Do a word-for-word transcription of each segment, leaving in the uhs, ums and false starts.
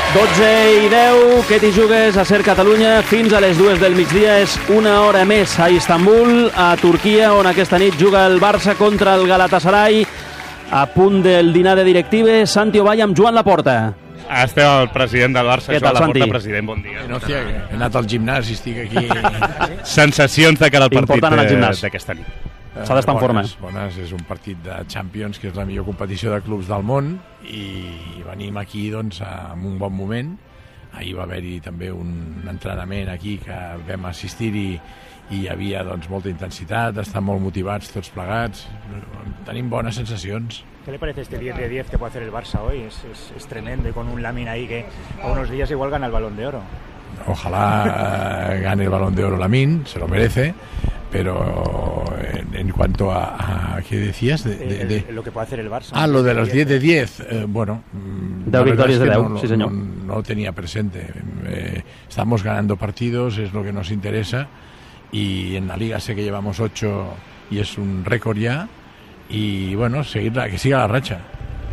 dotze i deu, que t'hi jugues a Ser Catalunya fins a les dues del migdia. És una hora més a Istanbul, a Turquia, on aquesta nit juga el Barça contra el Galatasaray. A punt del dinar de directives, Santi Ovall amb Joan Laporta. Estem el president del Barça, Joan Laporta. President, bon dia. No, hòstia, he anat al gimnàs i estic aquí. Sensacions de cara al partit d'aquesta nit. S'ha d'estar en forma. Bones, és un partit de Champions, que és la millor competició de clubs del món, i venim aquí doncs amb un bon moment. Ahir va haver-hi també un entrenament aquí que vam assistir-hi i hi havia doncs molta intensitat, estan molt motivats tots plegats, tenim bones sensacions. ¿Qué le parece este diez de diez que puede hacer el Barça hoy? Es, es, es tremendo, y con un Lamine ahí que a unos días igual gana el Balón de Oro. Ojalá gane el Balón de Oro Lamine, se lo merece, pero en, en cuanto a, a... ¿qué decías? De, de, de... El, lo que puede hacer el Barça. Ah, lo de los diez de diez. Eh, bueno, deu victorias de deu, no, sí señor. No, no lo tenía presente. Eh, estamos ganando partidos, es lo que nos interesa, y en la Liga sé que llevamos ocho y es un récord ya, y bueno, seguir la, que siga la racha.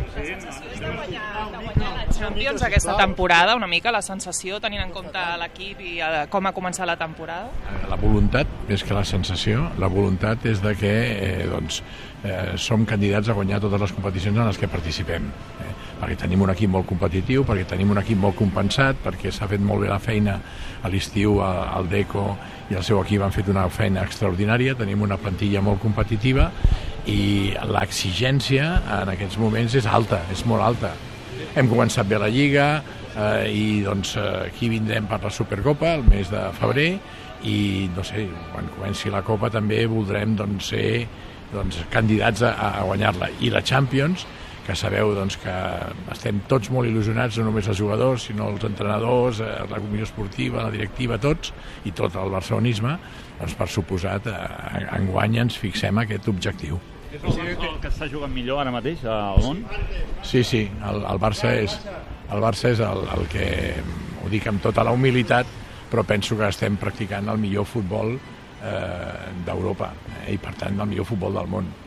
Champions aquesta temporada, una mica la sensació, tenint en compte l'equip i com ha començat la temporada? La voluntat, més que la sensació, la voluntat és de que eh, doncs, eh, som candidats a guanyar totes les competicions en les que participem, eh, perquè tenim un equip molt competitiu, perquè tenim un equip molt compensat, perquè s'ha fet molt bé la feina a l'estiu, el Deco i el seu equip han fet una feina extraordinària, tenim una plantilla molt competitiva i l'exigència en aquests moments és alta, és molt alta. Hem començat bé la Lliga eh, i doncs aquí vindrem per la Supercopa el mes de febrer i no sé, quan comenci la Copa també voldrem doncs, ser doncs, candidats a, a guanyar-la. I la Champions, que sabeu doncs, que estem tots molt il·lusionats, no només els jugadors, sinó els entrenadors, eh, la comissió esportiva, la directiva, tots, i tot el barcelonisme, doncs per suposat, eh, enguany ens fixem aquest objectiu. És el que està jugant millor ara mateix al món? Sí, sí, el, el Barça és, el, Barça és el, el que, ho dic amb tota la humilitat, però penso que estem practicant el millor futbol eh, d'Europa eh, i per tant el millor futbol del món.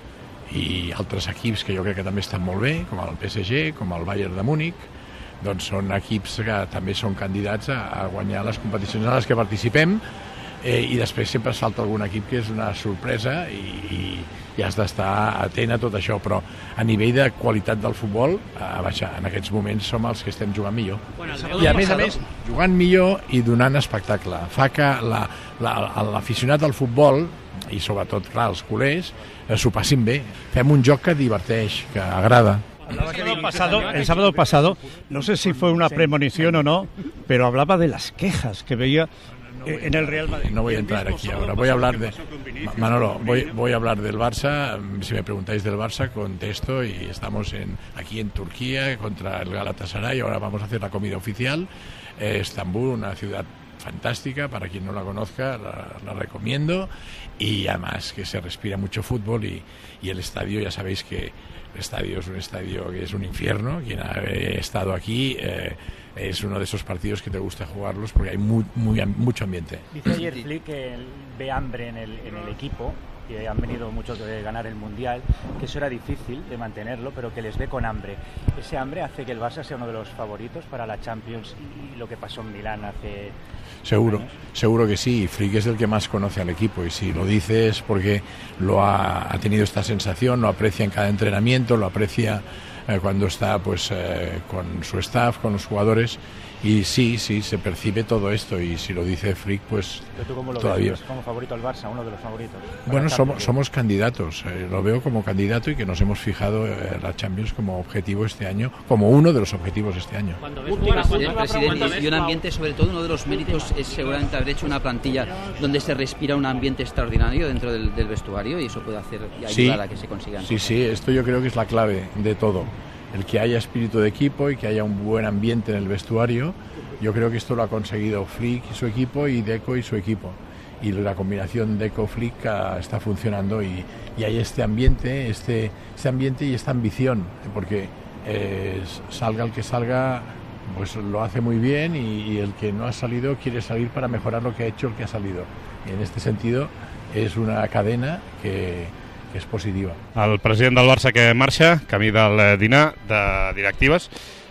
I altres equips que jo crec que també estan molt bé, com el P S G, com el Bayern de Múnich, doncs són equips que també són candidats a, a guanyar les competicions en les que participem. Eh, i després sempre salta algun equip que és una sorpresa i, i, i has d'estar atent a tot això, però a nivell de qualitat del futbol, a baixar, en aquests moments som els que estem jugant millor. Bueno, i a més a més, jugant millor i donant espectacle. Fa que la, la, l'aficionat al futbol, i sobretot, clar, els culers, eh, s'ho passin bé. Fem un joc que diverteix, que agrada. El sábado, pasado, el sábado pasado, no sé si fue una premonición o no, pero hablaba de las quejas que veía en el Real Madrid. No voy a entrar aquí ahora, voy a hablar de Manolo, voy, voy a hablar del Barça. Si me preguntáis del Barça contesto, y estamos en, aquí en Turquía contra el Galatasaray. Ahora vamos a hacer la comida oficial. eh, Estambul, una ciudad fantástica, para quien no la conozca la, la recomiendo, y además que se respira mucho fútbol, y, y el estadio, ya sabéis que el estadio es un estadio que es un infierno. Quien ha estado aquí eh, es uno de esos partidos que te gusta jugarlos porque hay muy, muy, mucho ambiente. Dice ayer Flick que ve hambre en el, en el equipo, que han venido muchos de ganar el Mundial, que eso era difícil de mantenerlo, pero que les ve con hambre. ¿Ese hambre hace que el Barça sea uno de los favoritos para la Champions y lo que pasó en Milán hace Seguro, años? seguro que sí. Flick es el que más conoce al equipo, y si lo dice es porque lo ha, ha tenido esta sensación, lo aprecia en cada entrenamiento, lo aprecia eh, cuando está pues eh, con su staff, con los jugadores. Y sí, sí, se percibe todo esto, y si lo dice Flick, pues ¿Tú cómo lo todavía... ves? ¿Como favorito al Barça, uno de los favoritos? Bueno, somos, somos candidatos, eh, lo veo como candidato, y que nos hemos fijado eh, la Champions como objetivo este año, como uno de los objetivos este año. Presidente, presidente, y un ambiente, sobre todo uno de los méritos es seguramente haber hecho una plantilla donde se respira un ambiente extraordinario dentro del, del vestuario, y eso puede hacer y ayudar sí, a que se consigan. Sí, sí, esto yo creo que es la clave de todo. El que haya espíritu de equipo y que haya un buen ambiente en el vestuario. Yo creo que esto lo ha conseguido Flick y su equipo, y Deco y su equipo. Y la combinación Deco-Flick uh, está funcionando, y, y hay este ambiente, este, este ambiente y esta ambición, porque eh, salga el que salga, pues lo hace muy bien, y, y el que no ha salido quiere salir para mejorar lo que ha hecho el que ha salido. Y en este sentido es una cadena que, que és positiva. El president del Barça que marxa, camí del dinar de directives.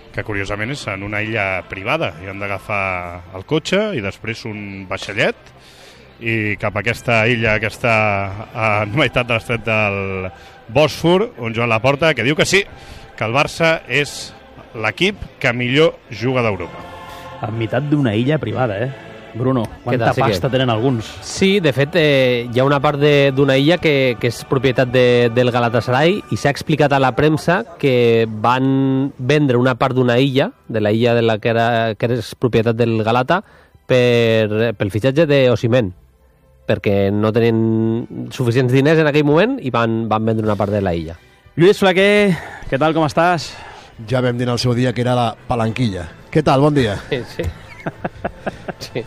que curiosament és en una illa privada, i han d'agafar el cotxe i després un vaixellet i cap a aquesta illa que està a meitat de l'estret del Bòsfor, on Joan Laporta, que diu que sí, que el Barça és l'equip que millor juga d'Europa. A meitat d'una illa privada, eh? Bruno, quanta sí pasta que... tenen alguns. Sí, de fet, eh, hi ha una part d'una illa que, que és propietat de, del Galatasaray i s'ha explicat a la premsa que van vendre una part d'una illa, de la illa de la que era, que és propietat del Galata, per, pel fitxatge d'Osimhen, perquè no tenien suficients diners en aquell moment i van, van vendre una part de la illa. Lluís Flaquer, què tal, com estàs? Ja vam dir en el seu dia que era la palanquilla. Què tal, bon dia? Sí, sí. sí.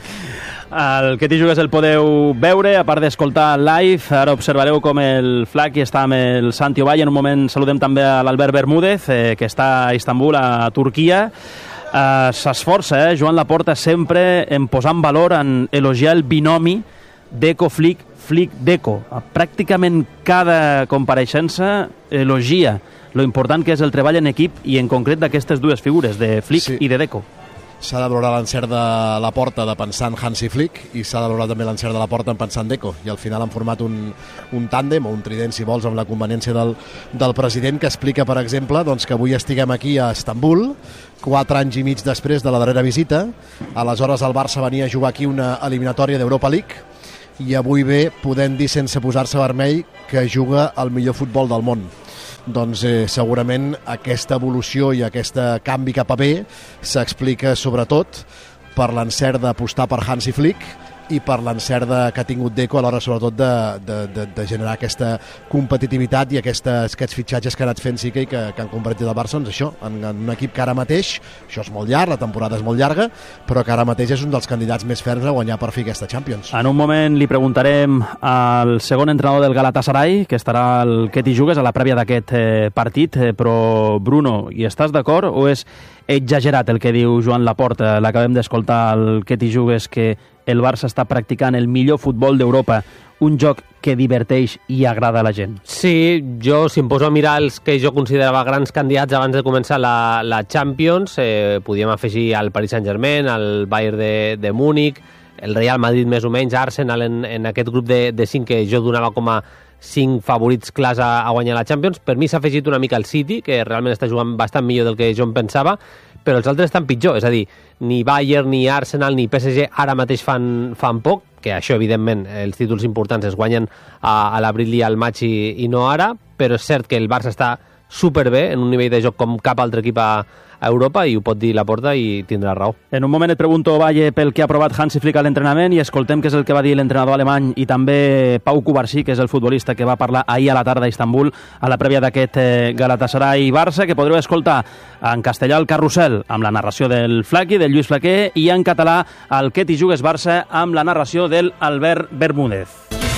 El que t'hi jugues el podeu veure, a part d'escoltar live. Ara observareu com el Flaqui està amb el Santi Ovalle. En un moment saludem també a l'Albert Bermúdez, eh, que està a Istanbul, a Turquia. Eh, S'esforça, eh, Joan Laporta, sempre en posar en valor, en elogiar el binomi Deco-Flick, Flick-Deco. Pràcticament cada compareixença elogia lo important que és el treball en equip i en concret d'aquestes dues figures, de Flick sí. i de Deco. S'ha de valorar l'encert de Laporta de pensar en Hansi Flick i s'ha de valorar també l'encert de Laporta en pensar en Deco, i al final han format un, un tàndem o un trident, si vols, amb la conveniència del, del president, que explica, per exemple, doncs, que avui estiguem aquí a Istanbul, quatre anys i mig després de la darrera visita. Aleshores el Barça venia a jugar aquí una eliminatòria d'Europa League i avui ve, podem dir sense posar-se vermell, que juga el millor futbol del món. Doncs eh, segurament aquesta evolució i aquest canvi cap a bé s'explica sobretot per l'encert d'apostar per Hansi Flick i per l'encert que ha tingut Deco a l'hora sobretot de, de, de, de generar aquesta competitivitat i aquestes, aquests fitxatges que ha anat fent sí que, que, que han convertit el Barça, doncs això, en, en un equip que ara mateix, això és molt llarg, la temporada és molt llarga, però que ara mateix és un dels candidats més ferms a guanyar per fi aquesta Champions. En un moment li preguntarem al segon entrenador del Galatasaray, que estarà el que t'hi jugues a la prèvia d'aquest eh, partit, eh, però Bruno, hi estàs d'acord o és exagerat el que diu Joan Laporta? L'acabem d'escoltar, el que t'hi jugues, que el Barça està practicant el millor futbol d'Europa, un joc que diverteix i agrada a la gent. Sí, jo, si em poso a mirar els que jo considerava grans candidats abans de començar la, la Champions, eh, podíem afegir al Paris Saint-Germain, al Bayern de, de Múnich, el Real Madrid més o menys, Arsenal en, en aquest grup de, de cinc que jo donava com a cinc favorits clars a, a guanyar la Champions. Per mi s'ha afegit una mica el City, que realment està jugant bastant millor del que jo em pensava, però els altres estan pitjor, és a dir, ni Bayern, ni Arsenal, ni P S G ara mateix fan, fan poc, que això, evidentment, els títols importants es guanyen a, a l'abril i al maig i, i no ara, però és cert que el Barça està superbé, en un nivell de joc com cap altre equip a, a Europa, i ho pot dir Laporta i tindrà raó. En un moment et pregunto, Valle, pel que ha aprovat Hansi Flick a l'entrenament, i escoltem què és el que va dir l'entrenador alemany i també Pau Cubarsí, que és el futbolista que va parlar ahir a la tarda a Istanbul a la prèvia d'aquest eh, Galatasaray-Barça, que podreu escoltar en castellà al Carrusel amb la narració del Flaqui, del Lluís Flaquer, i en català al Que t'hi jugues Barça amb la narració del Albert Bermúdez.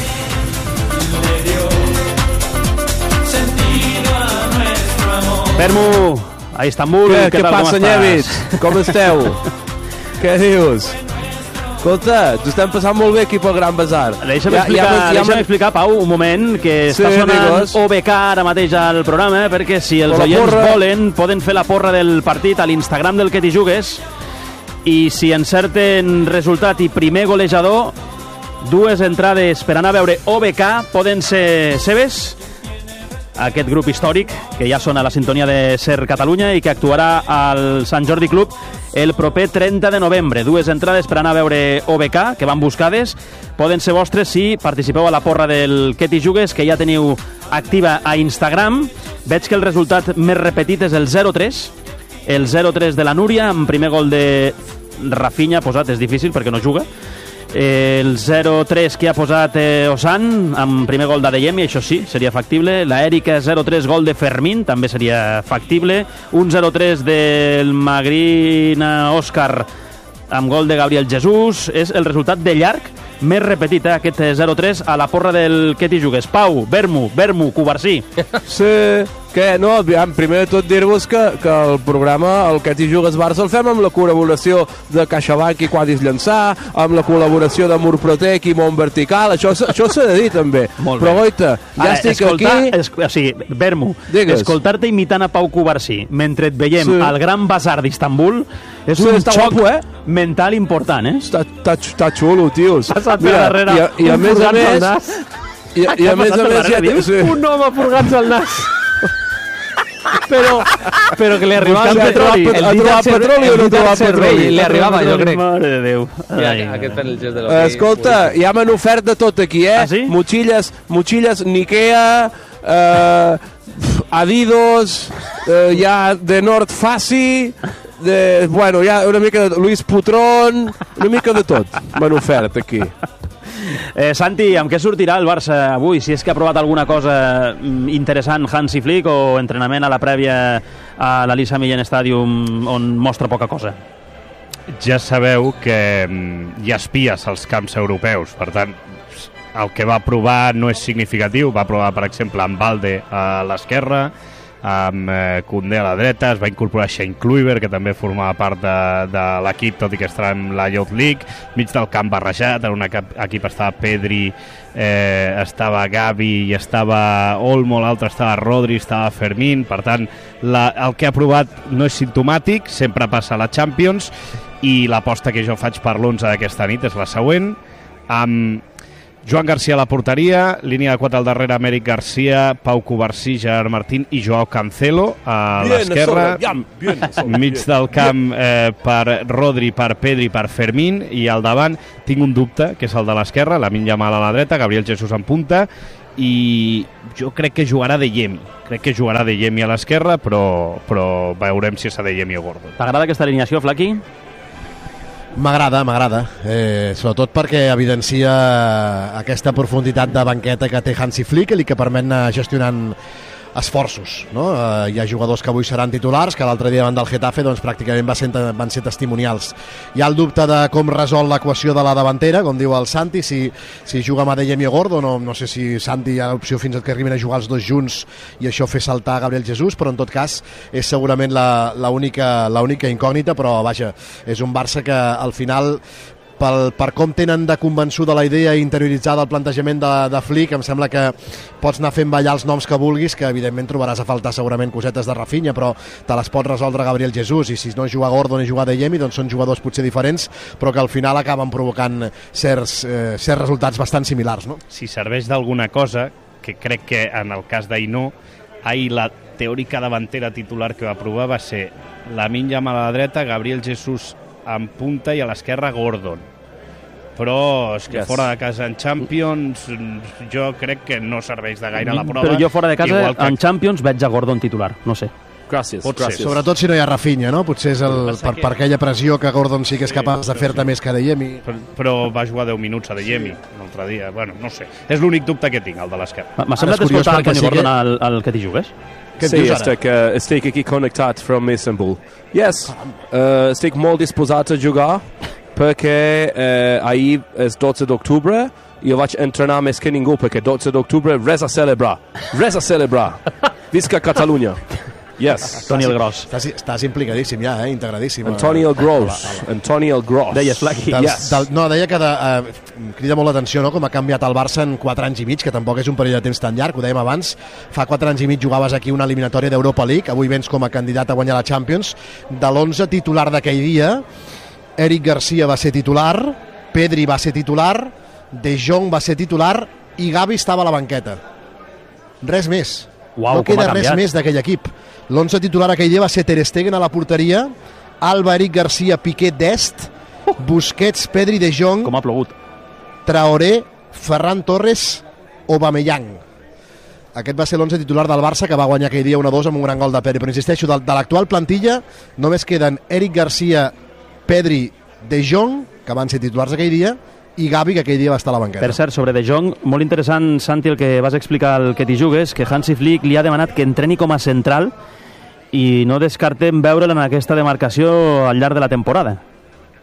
Bermu, a Istanbul, què, què, què tal, passa, com Nyevits? Com esteu? Què dius? Escolta, t'ho estem passant molt bé aquí pel Gran Bazar. Deixa'm ja, explicar, ja, ja deixa'm explicar, Pau, un moment, que sí, està sonant digues. O B K ara mateix al programa, perquè si els oients volen, poden fer la porra del partit a l'Instagram del Que t'hi jugues, i si encerten resultat i primer golejador, dues entrades per anar a veure O B K poden ser seves, aquest grup històric que ja sona a la sintonia de Ser Catalunya i que actuarà al Sant Jordi Club el proper trenta de novembre. Dues entrades per anar a veure O B K, que van buscades, poden ser vostres si participeu a la porra del Que t'hi jugues, que ja teniu activa a Instagram. Veig que el resultat més repetit és el zero tres, el zero tres de la Núria, amb primer gol de Rafinha, posat, és difícil perquè no juga. El zero tres que ha posat eh, Osan amb primer gol d'Adeyemi, això sí, seria factible. La Erika zero tres, gol de Fermín, també seria factible. Un zero tres del Magrina Òscar amb gol de Gabriel Jesús. És el resultat de llarg més repetit, eh, aquest zero tres a la porra del que t'hi jugues. Pau, Bermu, Bermu, Covarsí. Sí, que no, aviam, primer de tot dir-vos que, que el programa, el que t'hi jugues Barça, el fem amb la col·laboració de CaixaBank i Quadris Llançà, amb la col·laboració de Murprotec i Mont Vertical, això, això s'ha de dir també. Però, goita, ja Ara, estic escoltar, aquí... Es, o sigui, Bermu, Digues. escoltar-te imitant a Pau Covarsí mentre et veiem sí. al Gran Bazar d'Istanbul és sí, un xoc guapo, eh? mental important, eh? Està, està, està xulo, tios. Mira, i a, i a més a més... I, i a més a més... Ja, sí. Un home furgant-se al nas. però, però que li arribava el petroli. El dit petroli o no trobar petroli? Li arribava, jo crec. Mare de Déu. Ai, aquest fent el gest de l'hoquei. Escolta, ja m'han ofert de tot aquí, eh? Ah, sí? Motxilles, motxilles Nikea, eh, Adidas, eh, ja de North Face, de, bueno, ja una mica de Luis Putrón, una mica de tot m'han ofert aquí. Eh, Santi, amb què sortirà el Barça avui? Si és que ha provat alguna cosa interessant Hansi Flick o entrenament a la prèvia a l'Elisa Millen Stadium on mostra poca cosa? Ja sabeu que hi ha espies als camps europeus, per tant, el que va provar no és significatiu. Va provar, per exemple, amb Balde a l'esquerra, amb eh, Koundé a la dreta, es va incorporar Shane Kluivert, que també formava part de, de l'equip, tot i que estarà en la Youth League, mig del camp barrejat, en un equip estava Pedri, eh, estava Gavi i estava Olmo, l'altre estava Rodri, estava Fermín, per tant, la, el que ha provat no és simptomàtic, sempre passa a la Champions, i l'aposta que jo faig per l'onze d'aquesta nit és la següent, amb Joan Garcia a la porteria, línia de quatre al darrere, Amèric Garcia, Pau Covarsí, Gerard Martín i Joao Cancelo a l'esquerra, mig del camp eh, per Rodri, per Pedri, per Fermín, i al davant tinc un dubte, que és el de l'esquerra, Lamine Yamal a la dreta, Gabriel Jesús en punta, i jo crec que jugarà de Yemi, crec que jugarà de Yemi a l'esquerra, però, però veurem si és de Yemi o Gordon. T'agrada aquesta alineació, Flaqui? M'agrada, m'agrada, eh, sobretot perquè evidencia aquesta profunditat de banqueta que té Hansi Flick i que permet anar gestionant esforços, no? Eh, hi ha jugadors que avui seran titulars, que l'altre dia davant del Getafe doncs, pràcticament van ser, van ser testimonials. Hi ha el dubte de com resol l'equació de la davantera, com diu el Santi, si, si juga amb Adeyemi o Gordo, no, no sé si Santi hi ha l'opció fins que arribin a jugar els dos junts i això fer saltar Gabriel Jesús, però en tot cas és segurament l'única incògnita, però vaja, és un Barça que al final pel, per com tenen de convençuda la idea interioritzada el plantejament de, de Flick, em sembla que pots anar fent ballar els noms que vulguis, que evidentment trobaràs a faltar segurament cosetes de Rafinha, però te les pot resoldre Gabriel Jesús, i si no juga Gordon i juga Adeyemi, doncs són jugadors potser diferents, però que al final acaben provocant certs, eh, certs resultats bastant similars, no? Si serveix d'alguna cosa, que crec que en el cas d'Ainó, ahir la teòrica davantera titular que va provar va ser Lamine Yamal a la dreta, Gabriel Jesús en punta i a l'esquerra Gordon, però és que yes. fora de casa en Champions jo crec que no serveix de gaire la prova. Però jo fora de casa que... en Champions veig a Gordon titular, no sé. Gràcies, gràcies. Sobretot si no hi ha Rafinha, no? Potser és el, per, per aquella pressió que Gordon sí que és capaç de fer-te més que Adeyemi. Però, però va jugar deu minuts a Adeyemi l'altre dia, bueno, no sé. És l'únic dubte que tinc, el de l'esquerra. M'ha semblat escoltar el Kenny Gordon al, al que t'hi jugues? Sí, estic, uh, estic aquí connectat from Istanbul. Yes, uh, estic molt disposat a jugar perquè uh, ahir és dotze d'octubre i jo vaig entrenar més que ningú perquè dotze d'octubre res a celebrar, res a celebrar. Visca Catalunya. Yes. Toni el Gros. Estàs, estàs implicadíssim ja, eh? Integradíssim. Antoni el Gros. Antoni el Gros. Deies, Flaqui. Yes. Del, no, deia que de, uh, crida molt l'atenció, no?, com ha canviat el Barça en quatre anys i mig, que tampoc és un període de temps tan llarg, ho dèiem abans. Fa quatre anys i mig jugaves aquí una eliminatòria d'Europa League, avui vens com a candidat a guanyar la Champions. De l'onze titular d'aquell dia, Eric Garcia va ser titular, Pedri va ser titular, De Jong va ser titular i Gavi estava a la banqueta. Res més. Uau, no queda res més d'aquell equip. L'onze titular aquell dia va ser Ter Stegen a la porteria, Alba, Eric Garcia, Piqué, Dest, Busquets, Pedri, De Jong, com ha plogut, Traoré, Ferran Torres, Aubameyang. Aquest va ser l'onze titular del Barça, que va guanyar aquell dia un a dos amb un gran gol de Pedri. Però insisteixo, de, de l'actual plantilla només queden Eric Garcia, Pedri, De Jong, que van ser titulars aquell dia, i Gavi, que aquell dia va estar a la banqueta. Per cert, sobre De Jong, molt interessant, Santi, el que vas explicar al que t'hi jugues, que Hansi Flick li ha demanat que entreni com a central i no descartem veure'l en aquesta demarcació al llarg de la temporada.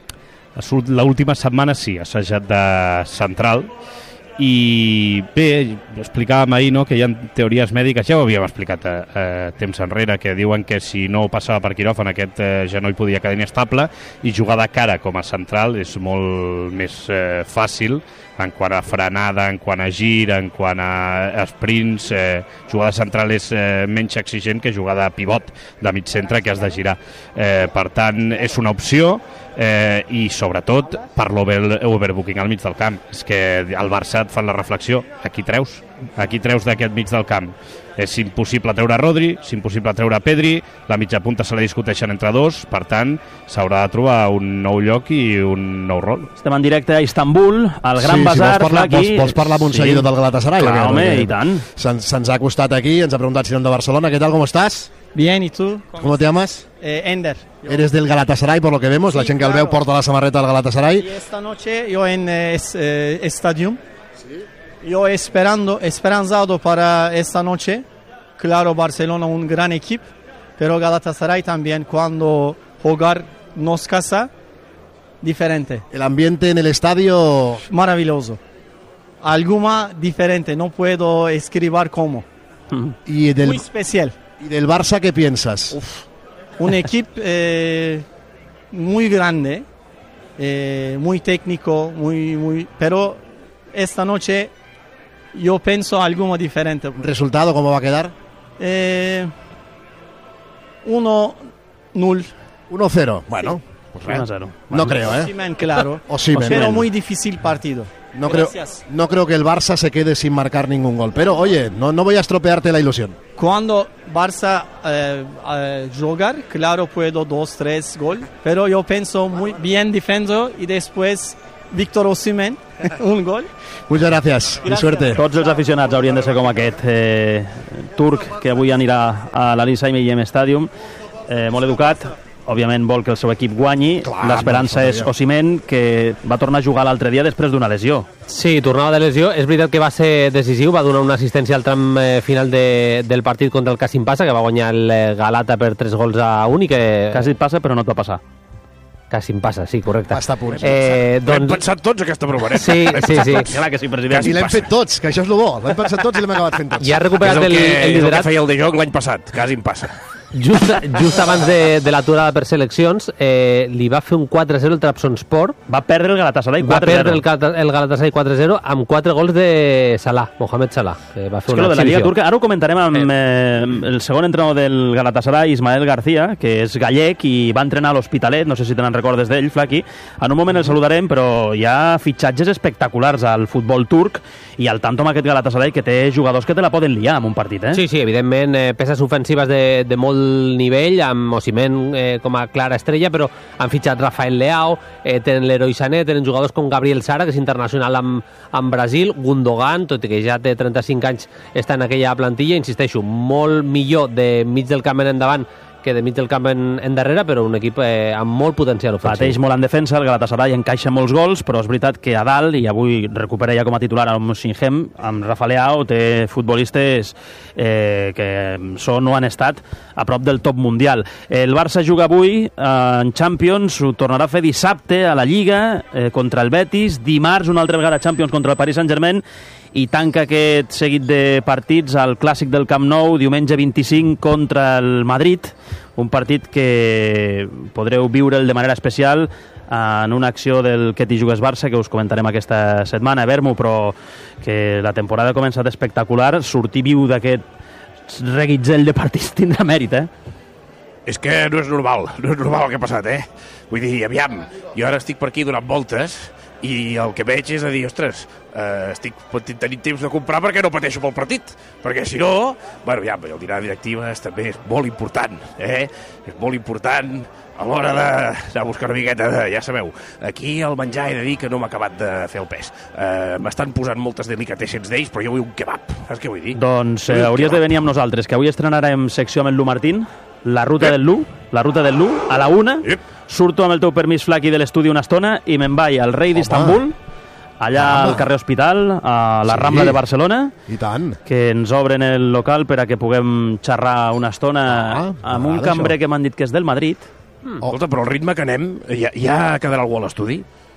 l'última setmana sí, ha assajat de central, i bé, explicàvem ahir, no?, que hi ha teories mèdiques, ja ho havíem explicat eh, eh, temps enrere, que diuen que si no passava per quiròfan aquest eh, genoll podia quedar inestable, i jugar de cara com a central és molt més eh, fàcil en quant a frenada, en quant a gir, en quant a sprints. Eh, jugar de central és eh, menys exigent que jugar de pivot de mig centre, que has de girar. Eh, per tant, és una opció, eh, i sobretot per l'overbooking al mig del camp. És que el Barça et fan la reflexió, aquí treus, aquí treus d'aquest mig del camp. És impossible treure Rodri, és impossible treure Pedri, la mitja punta se la discuteixen entre dos, per tant s'haurà de trobar un nou lloc i un nou rol. Estem en directe a Istanbul, al Gran sí, Bazar. Si vols parlar, vols, vols parlar amb un sí. seguidor del Galatasaray? Clar, home, i tant. Se'ns, se'ns ha acostat aquí, ens ha preguntat si som de Barcelona. ¿Qué tal, cómo estás? Bien, ¿y tú? ¿Cómo, ¿Cómo te llamas? Eh, Ender. Eres del Galatasaray, por lo que vemos. Sí, la gent que claro. el veu porta la samarreta del Galatasaray. Y esta noche yo en eh, es, eh, Stadium. Sí. Yo esperando, esperanzado para esta noche. Claro, Barcelona un gran equipo, pero Galatasaray también cuando jugar nos casa, diferente. El ambiente en el estadio... Maravilloso. Alguna diferente, no puedo escribir cómo. Y del, muy especial. ¿Y del Barça qué piensas? Uf, un equipo eh, muy grande, eh, muy técnico, muy, muy, pero esta noche yo pienso algo diferente. ¿Resultado cómo va a quedar? Eh, uno null. uno cero. Bueno, sí. Pues uno cero. No creo, ¿eh? Osimen, claro. Osimen. Pero muy difícil partido. No creo, no creo que el Barça se quede sin marcar ningún gol. Pero, oye, no, no voy a estropearte la ilusión. Cuando Barça eh, eh, jugar, claro, puedo dos, tres gol. Pero yo pienso muy bien defenso y después Víctor Osimhen, un gol. Muchas gracias, i suerte. Tots els aficionats haurien de ser com aquest eh, turc que avui anirà a l'Alisheim I M Stadium, eh, molt educat, òbviament vol que el seu equip guanyi. L'esperança és Osimhen, que va tornar a jugar l'altre dia després d'una lesió. Sí, tornava de lesió. És veritat que va ser decisiu, va donar una assistència al tram eh, final de, del partit contra el Kasim Passa, que va guanyar el Galata per tres gols a un i que... Quasi et passa, però no et va passar. Quasi em passa, sí, correcte. Va estar a punt. Eh, doncs... L'hem pensat tots, aquesta bromareta. Sí, sí, sí. Clar que sí, president. I l'hem fet tots, que això és el bo. L'hem pensat tots i l'hem acabat fent tots. Ja ha recuperat el, el, que, el liderat. És el que feia el de joc l'any passat, quasi em passa. Just, just abans de, de l'aturada per seleccions, eh, li va fer un quatre a zero el Trabzonspor. Va perdre el Galatasaray quatre a zero. Va perdre el, el Galatasaray quatre a zero amb quatre gols de Salah, Mohamed Salah, que va fer és una que de la Lliga Turca, ara ho comentarem amb eh. Eh, el segon entrenador del Galatasaray, Ismael García, que és gallec i va entrenar a l'Hospitalet, no sé si te'n recordes d'ell, Flaqui. En un moment el saludarem, però hi ha fitxatges espectaculars al futbol turc i al tanto amb aquest Galatasaray, que té jugadors que te la poden liar en un partit, eh? Sí, sí, evidentment, eh, peces ofensives de, de molt nivell, amb Osimhen eh, com a clara estrella, però han fitxat Rafael Leao, eh, tenen l'Heroi Sané, tenen jugadors com Gabriel Sara, que és internacional amb, amb Brasil, Gundogan, tot i que ja té trenta-cinc anys, està en aquella plantilla, insisteixo, molt millor de mig del camp en endavant que de mig del camp en, en darrere, però un equip eh, amb molt potencial ofensiu. Pateix molt en defensa, el Galatasaray encaixa molts gols, però és veritat que a dalt, i avui recupera ja com a titular amb Osimhen, amb Rafa Leao, té futbolistes eh, que són o han estat a prop del top mundial. El Barça juga avui eh, en Champions, ho tornarà a fer dissabte a la Lliga eh, contra el Betis, dimarts una altra vegada Champions contra el Paris Saint-Germain, i tanca aquest seguit de partits al Clàssic del Camp Nou, diumenge vint-i-cinc contra el Madrid, un partit que podreu viure'l de manera especial en una acció del Que t'hi jugues Barça, que us comentarem aquesta setmana, Vermo, però que la temporada ha començat espectacular. Sortir viu d'aquest reguitzell de partits tindrà mèrit, eh? És que no és normal, no és normal el que ha passat, eh? Vull dir, aviam, jo ara estic per aquí donant voltes i el que veig és a dir, ostres, eh, estic tenint temps de comprar perquè no pateixo pel partit, perquè si no, bueno, ja, el dinar de directives també és molt important, eh? És molt important a l'hora d'anar a buscar una miqueta de, ja sabeu, aquí al menjar he de dir que no m'ha acabat de fer el pes. Eh, M'estan posant moltes delicatessens d'ells, però jo vull un kebab, saps què vull dir? Doncs eh, hauries de venir amb nosaltres, que avui estrenarem secció amb el Lu Martín, la ruta Ep. del Lu, la ruta del Lu, a la una, Ep. surto amb el teu permís, Flaqui, de l'estudi una estona i me'n vaig al Rei d'Istanbul, allà Home. al carrer Hospital, a la sí. Rambla de Barcelona, i tant, que ens obren el local per a que puguem xerrar una estona ah, amb un cambrer això. que m'han dit que és del Madrid, Mm. Escolta, però el ritme que anem ja, ja quedarà algú a l'estudi.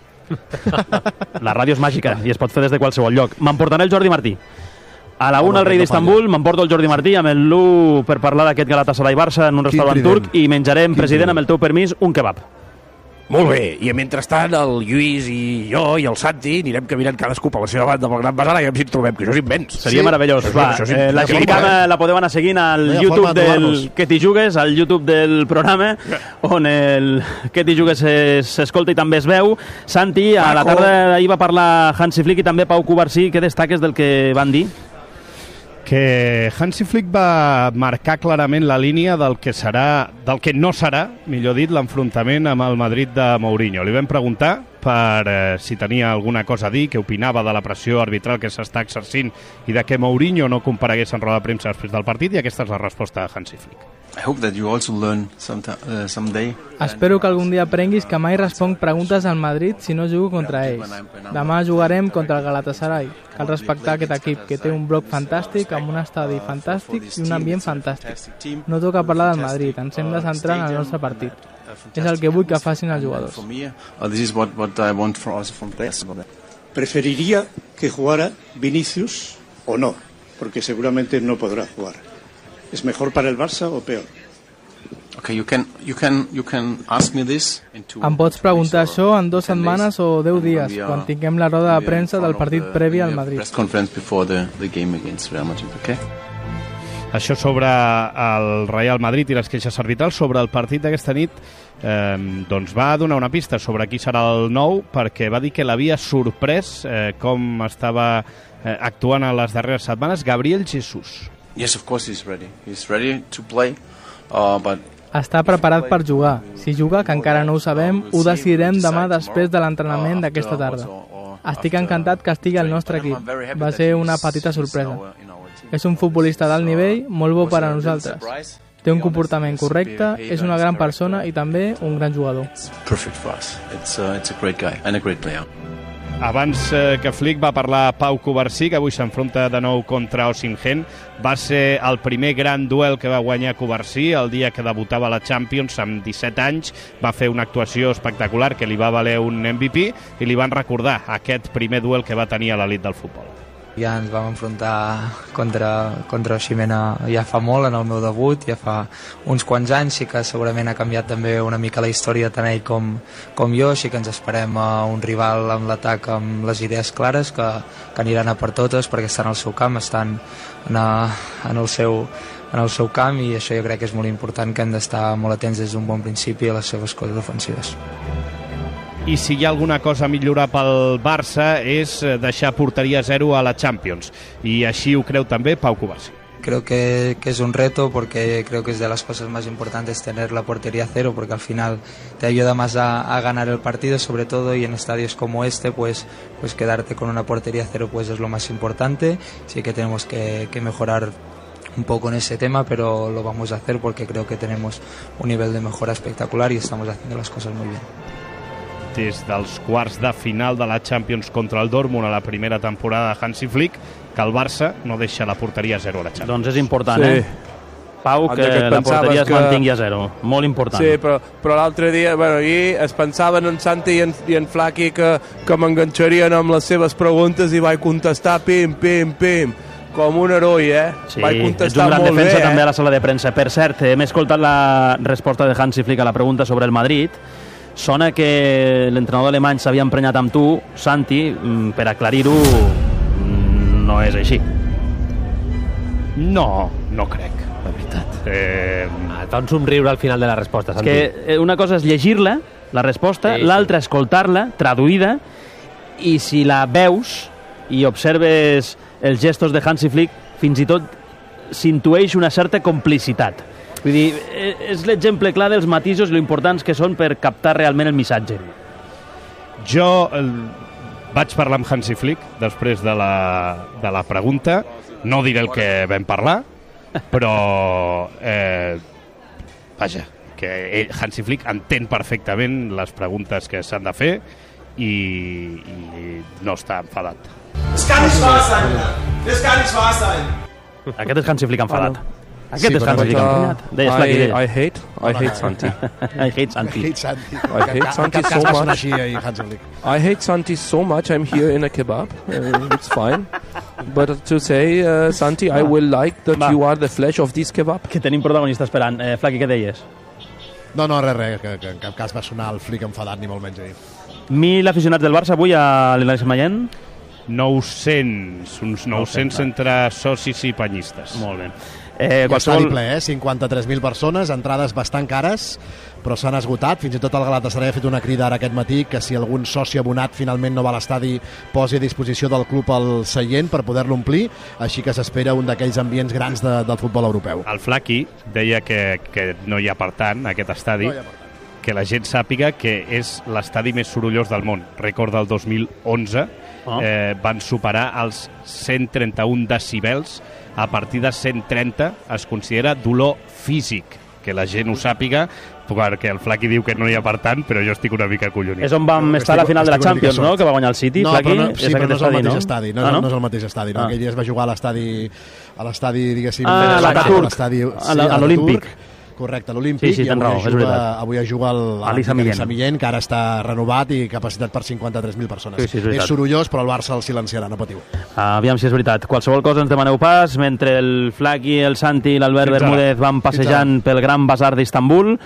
La ràdio és màgica i es pot fer des de qualsevol lloc. M'emportaré el Jordi Martí. A la una, el rei d'Istanbul, m'emporto el Jordi Martí amb el Lu per parlar d'aquest Galatasaray-Barça en un restaurant turc i menjarem, president, amb el teu permís, un kebab. Molt bé, i mentrestant el Lluís i jo i el Santi anirem caminant cadascú per la seva banda pel Gran Basar i veure si ens trobem, que això és immens. Seria sí, meravellós. Va, eh, la Glicama la podeu anar seguint al no YouTube del Que t'hi jugues, al YouTube del programa, on el Que t'hi jugues s'escolta i també es veu. Santi, a la tarda ahir va parlar Hansi Flick i també Pau Cubarsí. Què destaques del que van dir? Que Hansi Flick va marcar clarament la línia del que serà, del que no serà, millor dit, l'enfrontament amb el Madrid de Mourinho. Li vam preguntar per eh, si tenia alguna cosa a dir, què opinava de la pressió arbitral que s'està exercint i de que Mourinho no comparegués en roda de premsa després del partit, i aquesta és la resposta de Hansi Flick. I hope that you also learn some uh, someday. Espero que algun dia aprenguis que mai responc preguntes al Madrid si no jugo contra ells. Demà jugarem contra el Galatasaray. Cal respectar aquest equip, que té un bloc fantàstic, amb un estadi fantàstic i un ambient fantàstic. No toca parlar del Madrid, ens hem de centrar en el nostre partit. És el que vull que facin els jugadors. Preferiría que jugara Vinicius o no, porque seguramente no podrá jugar. ¿Es mejor para el Barça o peor? Okay, you can, you can, you can ask me this in two, em pots preguntar això en dues setmanes o deu dies, quan tinguem la roda de premsa del partit previ al Madrid. Press conference before the, the game against Real Madrid, okay? Això sobre el Real Madrid i les queixes arbitrals. Sobre el partit d'aquesta nit, eh, doncs va donar una pista sobre qui serà el nou, perquè va dir que l'havia sorprès eh, com estava eh, actuant a les darreres setmanes Gabriel Jesús. Yes, of course he's ready. He's ready to play, uh, but està preparat per jugar. Si juga, que encara no ho sabem, ho decidirem demà després de l'entrenament d'aquesta tarda. Estic encantat que estigui al nostre equip. Va ser una petita sorpresa. És un futbolista d'alt nivell, molt bo per a nosaltres. Té un comportament correcte, és una gran persona i també un gran jugador. Perfect for us. It's a, it's a great guy and a great player. Abans eh, que Flick va parlar Pau Cubarsí, que avui s'enfronta de nou contra Osimhen. Va ser el primer gran duel que va guanyar Cubarsí el dia que debutava a la Champions amb disset anys. Va fer una actuació espectacular que li va valer un M V P i li van recordar aquest primer duel que va tenir a l'elit del futbol. Ja ens vam enfrontar contra, contra Osimhen ja fa molt, en el meu debut, ja fa uns quants anys. Sí que segurament ha canviat també una mica la història tant ell com, com jo. Sí que ens esperem a un rival amb l'atac amb les idees clares, que, que aniran a per totes perquè estan al seu camp, estan en, a, en, el seu, en el seu camp, i això jo crec que és molt important, que hem d'estar molt atents des d'un bon principi a les seves coses ofensives. I si hi ha alguna cosa a millorar pel Barça és deixar porteria zero a la Champions, i així ho creu també Pau Cubarsí. Creo que, que es un reto, porque creo que es de las cosas más importantes tener la portería cero, porque al final te ayuda más a, a ganar el partido, sobre todo, y en estadios como este pues, pues quedarte con una portería cero pues es lo más importante. Sí que tenemos que, que mejorar un poco en ese tema, pero lo vamos a hacer porque creo que tenemos un nivel de mejora espectacular y estamos haciendo las cosas muy bien. Des dels quarts de final de la Champions contra el Dortmund a la primera temporada de Hansi Flick, que el Barça no deixa la porteria a zero a la Champions. Doncs és important, sí. eh? Pau, que, que la porteria es que... mantingui a zero. Molt important. Sí, però, però l'altre dia, bueno, ahir es pensaven en Santi i en, i en Flaqui que, que m'enganxarien amb les seves preguntes i vaig contestar pim, pim, pim, com un heroi, eh? Sí, vaig contestar molt bé. Ets un gran defensa, eh? També a la sala de premsa. Per cert, hem escoltat la resposta de Hansi Flick a la pregunta sobre el Madrid. Sona que l'entrenador alemany s'havia emprenyat amb tu, Santi. Per aclarir-ho, no és així. No, no crec, la veritat. Eh... Ah, fa un somriure al final de la resposta, Santi. Que una cosa és llegir-la, la resposta, sí, l'altra sí. escoltar-la, traduïda, i si la veus i observes els gestos de Hansi Flick, fins i tot s'intueix una certa complicitat. Vull dir, és l'exemple clar dels matisos i l'importants que són per captar realment el missatge. Jo el... vaig parlar amb Hansi Flick després de la, de la pregunta. No diré el que vam parlar, però eh, vaja, que ell, Hansi Flick entén perfectament les preguntes que s'han de fer i, i no està enfadat. Das kann nicht wahr sein. Das kann nicht wahr sein. Aquest és Hansi Flick enfadat. Aquest sí, és Hansi Flick emprenyat. Deies, Flaky, deies. I hate, I hate Santi. I hate Santi. I hate Santi. I hate Santi so much. I hate Santi so much. I'm here in a kebab. Uh, it's fine. But to say, uh, Santi, I will like that Va. you are the flesh of this kebab. Que tenim protagonista esperant. Eh, Flaky, què deies? No, no, res, res, que, que en cap cas va sonar el Flick enfadat ni molt menys ahir. Mil aficionats del Barça avui a l'Ilaix Mayen? nou-cents, uns nou-cents entre socis i penyistes. Molt bé. Eh, qualsevol... ple, eh? cinquanta-tres mil persones, entrades bastant cares, però s'han esgotat. Fins i tot el Galatasaray ha fet una crida ara aquest matí que si algun soci abonat finalment no va a l'estadi posi a disposició del club el seient per poder-lo omplir, així que s'espera un d'aquells ambients grans de, del futbol europeu. El Flaky deia que, que no hi ha per tant aquest estadi, no que la gent sàpiga que és l'estadi més sorollós del món. Recorda el dos mil onze, oh. eh, van superar els cent trenta-un decibels. A partir de cent trenta es considera dolor físic, que la gent ho sàpiga, perquè el Flaky diu que no hi ha per tant, però jo estic una mica acollonit. És on vam estar a la final de la Champions, no?, que va guanyar el City, no, Flaky? No, sí, és però no és el mateix no? estadi, no, ah, no? no és el mateix estadi, no? Ah. Aquell dia es va jugar a l'estadi, a l'estadi, diguéssim... Ah, a l'Ataturk, a l'Olímpic. Correcte, a l'Olímpic, sí, sí, i avui, raó, juga, avui es juga el, Elisa Millén, que ara està renovat i capacitat per cinquanta-tres mil persones. Sí, sí, és, és sorollós, però el Barça el silenciarà, no patiu. Ah, aviam si és veritat. Qualsevol cosa ens demaneu pas, mentre el Flaky, el Santi i l'Albert Bermúdez van passejant pel gran basar d'Istanbul.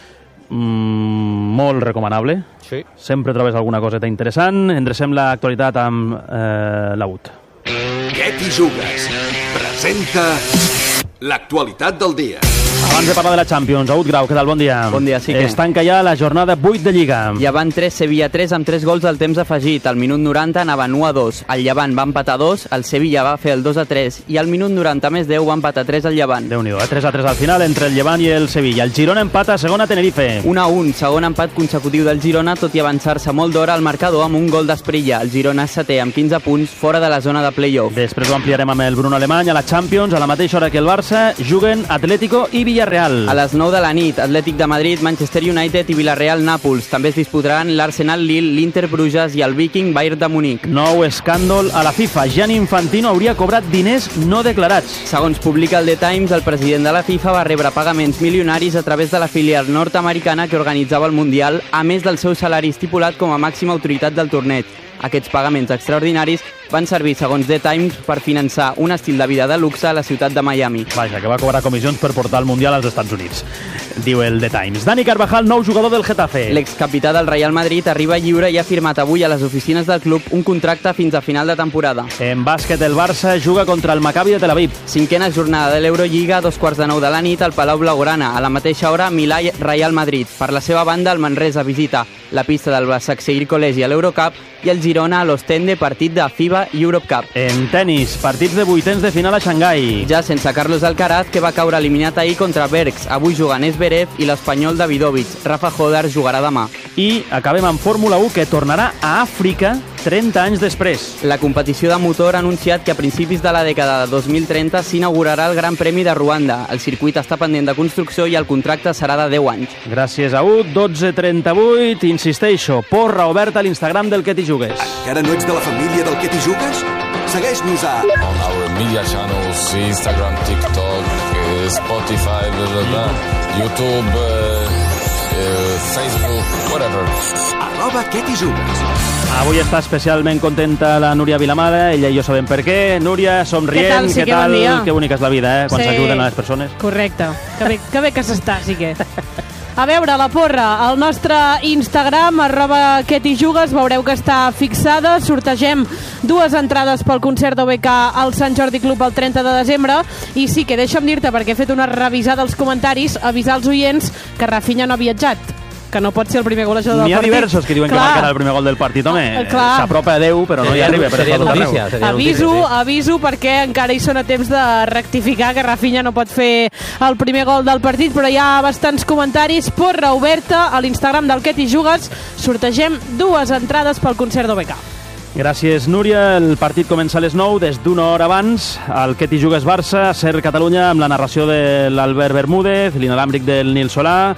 Mm, molt recomanable. Sí. Sempre trobes alguna coseta interessant. Endrecem l'actualitat amb eh, l'Aut. Què t'hi jugues? Presenta l'actualitat del dia. Abans de parlar de la Champions, Aut Grau, què tal? Bon dia. Bon dia, sí que... Es tanca ja la jornada vuit de Lliga. Llevant tres, Sevilla tres, amb tres gols al temps afegit. Al minut noranta anaven u a dos. El Llevant va empatar dos, el Sevilla va fer el dos a tres i al minut noranta més deu va empatar tres al Llevant. Déu-n'hi-do, eh? tres a tres al final entre el Llevant i el Sevilla. El Girona empata a segona Tenerife. un a un, segon empat consecutiu del Girona, tot i avançar-se molt d'hora al marcador amb un gol d'Esprilla. El Girona és setè amb quinze punts, fora de la zona de play-off. Després ho ampliarem amb el Bruno Alemany. A la Champions, a la mateixa hora que el Barça, juguen Atlético i Villarreal. A les nou de la nit, Atlètic de Madrid, Manchester United i Villarreal-Nàpols. També es disputaran l'Arsenal-Lille, l'Inter-Bruges i el Viking-Bayern de Munic. Nou escàndol a la FIFA. Gianni Infantino hauria cobrat diners no declarats. Segons publica el The Times, el president de la FIFA va rebre pagaments milionaris a través de la filial nord-americana que organitzava el Mundial, a més del seu salari estipulat com a màxima autoritat del torneig. Aquests pagaments extraordinaris van servir, segons The Times, per finançar un estil de vida de luxe a la ciutat de Miami. Vaja, que va cobrar comissions per portar el Mundial als Estats Units, diu el The Times. Dani Carvajal, nou jugador del Getafe. L'excapità del Real Madrid arriba lliure i ha firmat avui a les oficines del club un contracte fins a final de temporada. En bàsquet, el Barça juga contra el Maccabi de Tel Aviv. Cinquena jornada de l'Eurolliga, a dos quarts de nou de la nit, al Palau Blaugrana. A la mateixa hora, Milà i Real Madrid. Per la seva banda, el Manresa visita la pista del Başakşehir Col·legi a l'Eurocup i el Girona a l'Ostende, partit de FIBA Europe Cup. En tenis, partits de vuitens de final a Xangai. Ja sense Carlos Alcaraz, que va caure eliminat ahir contra Bergs. Avui juguen Zverev i l'espanyol Davidovich. Rafa Hodar jugarà demà. I acabem amb Fórmula u, que tornarà a Àfrica trenta anys després. La competició de motor ha anunciat que a principis de la dècada de dos mil trenta s'inaugurarà el Gran Premi de Ruanda. El circuit està pendent de construcció i el contracte serà de deu anys. Gràcies a Ut, dotze trenta-vuit. Insisteixo, porra oberta a l'Instagram del Que t'hi jugues. Encara no ets de la família del Que t'hi jugues? Segueix-nos a... On our media channels, Instagram, TikTok, Spotify, blah, blah, blah, YouTube, uh, uh, Facebook, whatever. Arroba Que t'hi jugues. Avui està especialment contenta la Núria Vilamala, ella i jo sabem per què. Núria, somrient, què tal? Sí, què que tal? Bon dia. Que bonica és la vida, eh? Quan sí. s'ajuden a les persones. Correcte. Que bé que, bé que s'està, sí que. A veure, la porra, al nostre Instagram, arroba Que t'hi jugues, veureu que està fixada. Sortegem dues entrades pel concert d'O B K al Sant Jordi Club el trenta de desembre. I sí que deixa'm dir-te, perquè he fet una revisada als comentaris, avisar els oients que Rafinha no ha viatjat, que no pot ser el primer golejador del partit. N'hi ha partit. diversos que diuen clar. Que marcarà el primer gol del partit, home. S'apropa a deu, però no hi arriba. Per seria notícia. Seria aviso, notícia, sí. aviso, perquè encara hi són a temps de rectificar que Rafinha no pot fer el primer gol del partit, però hi ha bastants comentaris. Porra oberta a l'Instagram del Que t'hi jugues. Sortegem dues entrades pel concert d'O B K. Gràcies, Núria. El partit comença a les nou, des d'una hora abans. El Que t'hi jugues Barça, Ser Catalunya, amb la narració de l'Albert Bermúdez, l'inalàmbric del Nil Solà.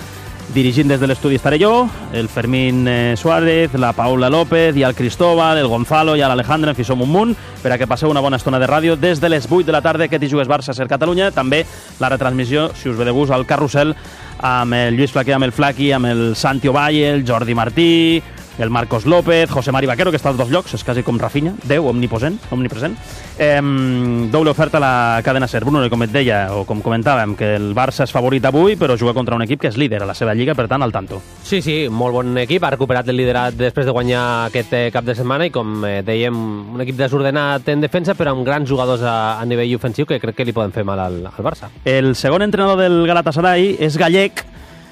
Dirigint des de l'estudi estaré jo, el Fermín eh, Suárez, la Paula López i el Cristóbal, el Gonzalo i l'Alejandra, en fi, som un munt, per a que passeu una bona estona de ràdio des de les vuit de la tarda que t'hi jugues Barça Ser Catalunya. També la retransmissió, si us ve de gust, al Carrusel, amb el Lluís Flaquer, amb el Flaqui, amb el Santi Ovalle, el Jordi Martí, el Marcos López, José Mari Vaquero, que està als dos llocs, és quasi com Rafinha, Déu, omnipresent, omnipresent. Eh, doble oferta a la cadena Ser. Bruno, com et deia, o com comentàvem, que el Barça és favorit avui, però juga contra un equip que és líder a la seva lliga, per tant, al tanto. Sí, sí, molt bon equip, ha recuperat el liderat després de guanyar aquest eh, cap de setmana i, com eh, dèiem, un equip desordenat en defensa, però amb grans jugadors a, a nivell ofensiu que crec que li poden fer mal al, al Barça. El segon entrenador del Galatasaray és gallec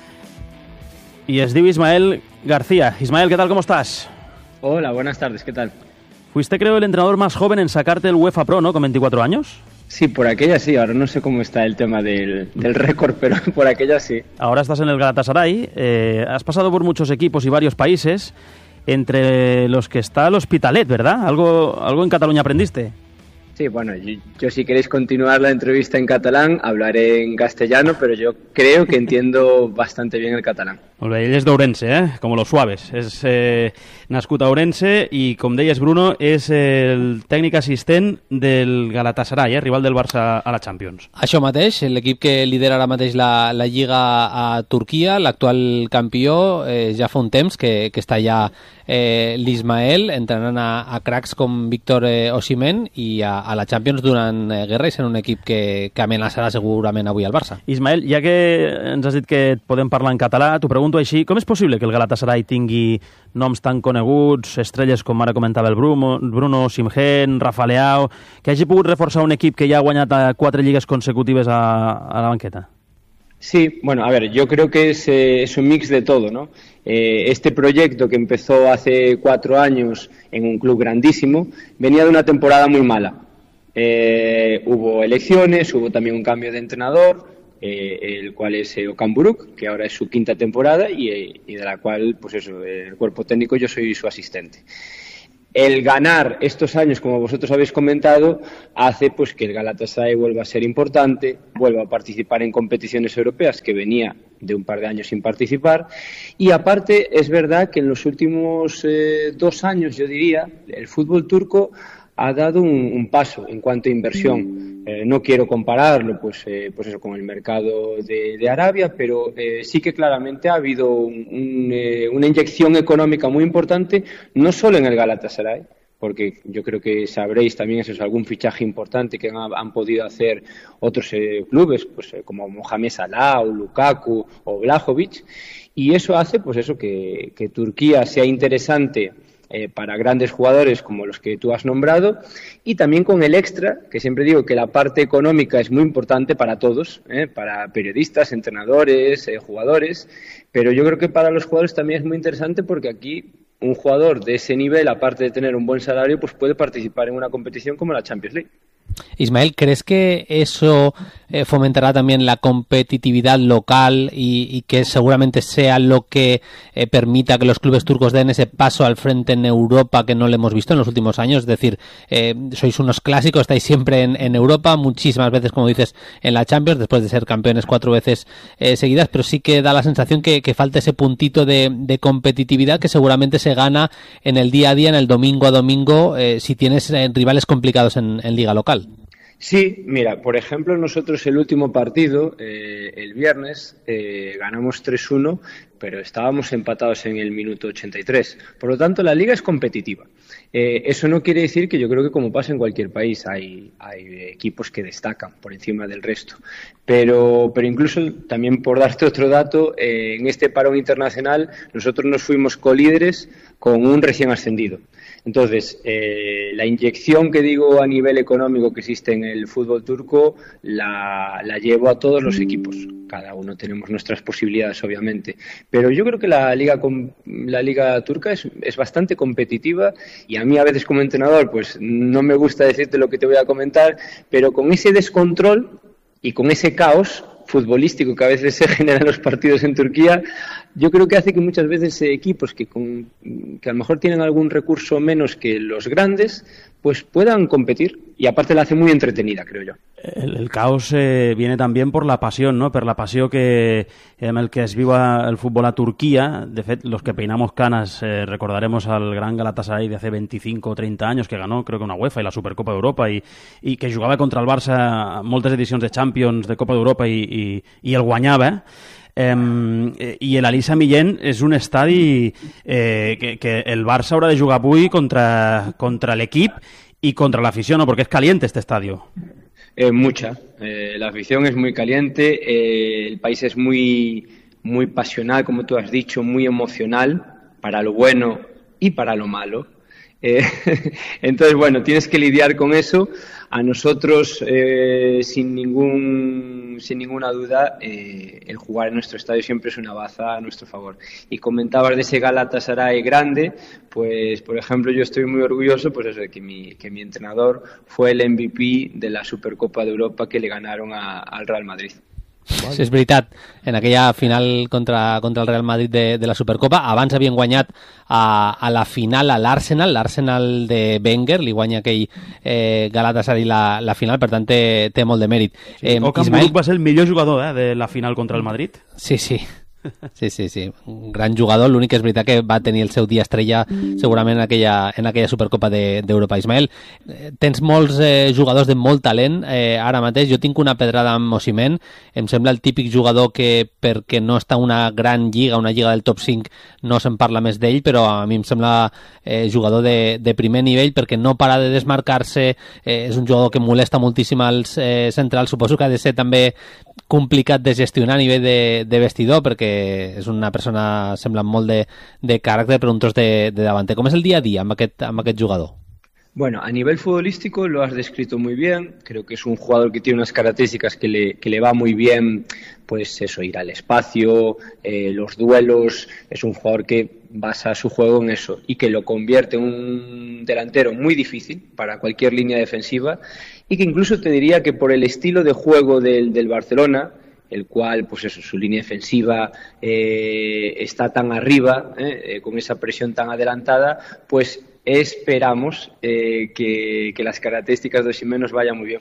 y es diu Ismael García. Ismael, ¿qué tal? ¿Cómo estás? Hola, buenas tardes, ¿qué tal? Fuiste, creo, el entrenador más joven en sacarte el UEFA Pro, ¿no? Con veinticuatro años. Sí, por aquella sí, ahora no sé cómo está el tema del, del récord, pero por aquella sí. Ahora estás en el Galatasaray, eh, has pasado por muchos equipos y varios países, entre los que está el Hospitalet, ¿verdad? ¿Algo, algo en Cataluña aprendiste? Sí, bueno, yo, yo si queréis continuar la entrevista en catalán, hablaré en castellano, pero yo creo que entiendo bastante bien el catalán. Molt bé, ell és d'Ourense, eh? Com los suaves. És eh, nascut a Ourense i, com deies, Bruno, és el tècnic assistent del Galatasaray, eh? Rival del Barça a la Champions. Això mateix, l'equip que lidera ara mateix la, la Lliga a Turquia, l'actual campió, eh, ja fa un temps que, que està ja eh, l'Ismael entrenant a, a cracs com Víctor eh, Osimhen i a, a la Champions donant eh, guerra i sent un equip que, que amenaçarà segurament avui al Barça. Ismael, ja que ens has dit que podem parlar en català, t'ho pregunto així, com és possible que el Galatasaray tingui noms tan coneguts, estrelles com ara comentava el Bruno, Bruno Osimhen, Rafa Leao, que hagi pogut reforçar un equip que ja ha guanyat quatre lligues consecutives a, a la banqueta? Sí, bueno, a ver, yo creo que es, eh, es un mix de todo, ¿no? Eh, este proyecto que empezó hace cuatro años en un club grandísimo venía de una temporada muy mala. Eh, hubo elecciones, hubo también un cambio de entrenador, Eh, el cual es eh, Okan Buruk, que ahora es su quinta temporada y, eh, y de la cual, pues eso, el cuerpo técnico yo soy su asistente. El ganar estos años, como vosotros habéis comentado, hace pues que el Galatasaray vuelva a ser importante, vuelva a participar en competiciones europeas, que venía de un par de años sin participar, y aparte es verdad que en los últimos eh, dos años, yo diría, el fútbol turco ha dado un, un paso en cuanto a inversión. Eh, no quiero compararlo pues, eh, pues eso, con el mercado de, de Arabia, pero eh, sí que claramente ha habido un, un, eh, una inyección económica muy importante, no solo en el Galatasaray, porque yo creo que sabréis también eso es algún fichaje importante que han, han podido hacer otros eh, clubes, pues eh, como Mohamed Salah, o Lukaku o Vlahovic, y eso hace pues eso que, que Turquía sea interesante Eh, para grandes jugadores como los que tú has nombrado, y también con el extra, que siempre digo que la parte económica es muy importante para todos, eh, para periodistas, entrenadores, eh, jugadores, pero yo creo que para los jugadores también es muy interesante porque aquí un jugador de ese nivel, aparte de tener un buen salario, pues puede participar en una competición como la Champions League. Ismael, ¿crees que eso eh, fomentará también la competitividad local y, y que seguramente sea lo que eh, permita que los clubes turcos den ese paso al frente en Europa que no le hemos visto en los últimos años? Es decir, eh, sois unos clásicos, estáis siempre en, en Europa, muchísimas veces, como dices, en la Champions, después de ser campeones cuatro veces eh, seguidas, pero sí que da la sensación que, que falta ese puntito de, de competitividad que seguramente se gana en el día a día, en el domingo a domingo, eh, si tienes eh, rivales complicados en, en liga local. Sí, mira, por ejemplo, nosotros el último partido, eh, el viernes, eh, ganamos tres uno, pero estábamos empatados en el minuto ochenta y tres. Por lo tanto, la liga es competitiva. Eh, eso no quiere decir que yo creo que como pasa en cualquier país, hay, hay equipos que destacan por encima del resto. Pero, pero incluso, también por darte otro dato, eh, en este parón internacional nosotros nos fuimos colíderes con un recién ascendido. Entonces, eh, la inyección que digo a nivel económico que existe en el fútbol turco la, la llevo a todos los equipos. Cada uno tenemos nuestras posibilidades, obviamente. Pero yo creo que la liga, la liga turca es, es bastante competitiva y a mí a veces como entrenador pues no me gusta decirte lo que te voy a comentar, pero con ese descontrol y con ese caos futbolístico que a veces se genera en los partidos en Turquía, yo creo que hace que muchas veces eh, equipos que, con, que a lo mejor tienen algún recurso menos que los grandes, pues puedan competir. Y aparte la hace muy entretenida, creo yo. El, el caos eh, viene también por la pasión, ¿no? Per la passió que, amb el que es viu el futbol a Turquía. De fet, los que peinamos canas eh, recordaremos al gran Galatasaray de hace veinticinco o treinta años que ganó, creo que una UEFA y la Supercopa d'Europa i, i que jugava contra el Barça moltes edicions de Champions, de Copa d'Europa i, i, i el guanyava. Eh, i l'Elisa Millén és un estadi eh, que, que el Barça haurà de jugar avui contra, contra l'equip y contra la afición, ¿no? Porque es caliente este estadio. Eh, mucha. Eh, la afición es muy caliente, eh, el país es muy, muy pasional, como tú has dicho, muy emocional, para lo bueno y para lo malo. Eh, entonces, bueno, tienes que lidiar con eso. A nosotros, eh, sin ningún, sin ninguna duda, eh, el jugar en nuestro estadio siempre es una baza a nuestro favor. Y comentabas de ese Galatasaray grande, pues, por ejemplo, yo estoy muy orgulloso, pues eso, de que mi, que mi entrenador fue el M V P de la Supercopa de Europa que le ganaron a, al Real Madrid. Sí, és veritat, en aquella final contra, contra el Real Madrid de, de la Supercopa, abans havien guanyat a, a la final a l'Arsenal, l'Arsenal de Wenger, li guanya aquell eh, Galatasaray la, la final, per tant té, té molt de mèrit. Sí, eh, Okan Buruk va ser el millor jugador eh, de la final contra el Madrid. Sí, sí. Sí, sí, sí, un gran jugador, l'únic que és veritat que va tenir el seu dia estrella segurament en aquella, en aquella Supercopa d'Europa. De, Ismael, tens molts eh, jugadors de molt talent eh, ara mateix, jo tinc una pedrada amb Osimhen, em sembla el típic jugador que perquè no està una gran lliga, una lliga del top cinc, no se'n parla més d'ell, però a mi em sembla eh, jugador de, de primer nivell perquè no para de desmarcar-se, eh, és un jugador que molesta moltíssim als eh, centrals, suposo que ha de ser també complicat de gestionar a nivell de, de vestidor perquè és una persona, sembla molt de, de caràcter, però un tros de, de davanter. Com és el dia a dia amb aquest, amb aquest jugador? Bueno, a nivel futbolístico lo has descrito muy bien. Creo que es un jugador que tiene unas características que le, que le va muy bien, pues eso, ir al espacio, eh, los duelos. Es un jugador que basa su juego en eso y que lo convierte en un delantero muy difícil para cualquier línea defensiva y que incluso te diría que por el estilo de juego del, del Barcelona, el cual, pues eso, su línea defensiva eh, está tan arriba, eh, eh, con esa presión tan adelantada, pues esperamos eh, que, que las características de Osimhen nos vayan muy bien.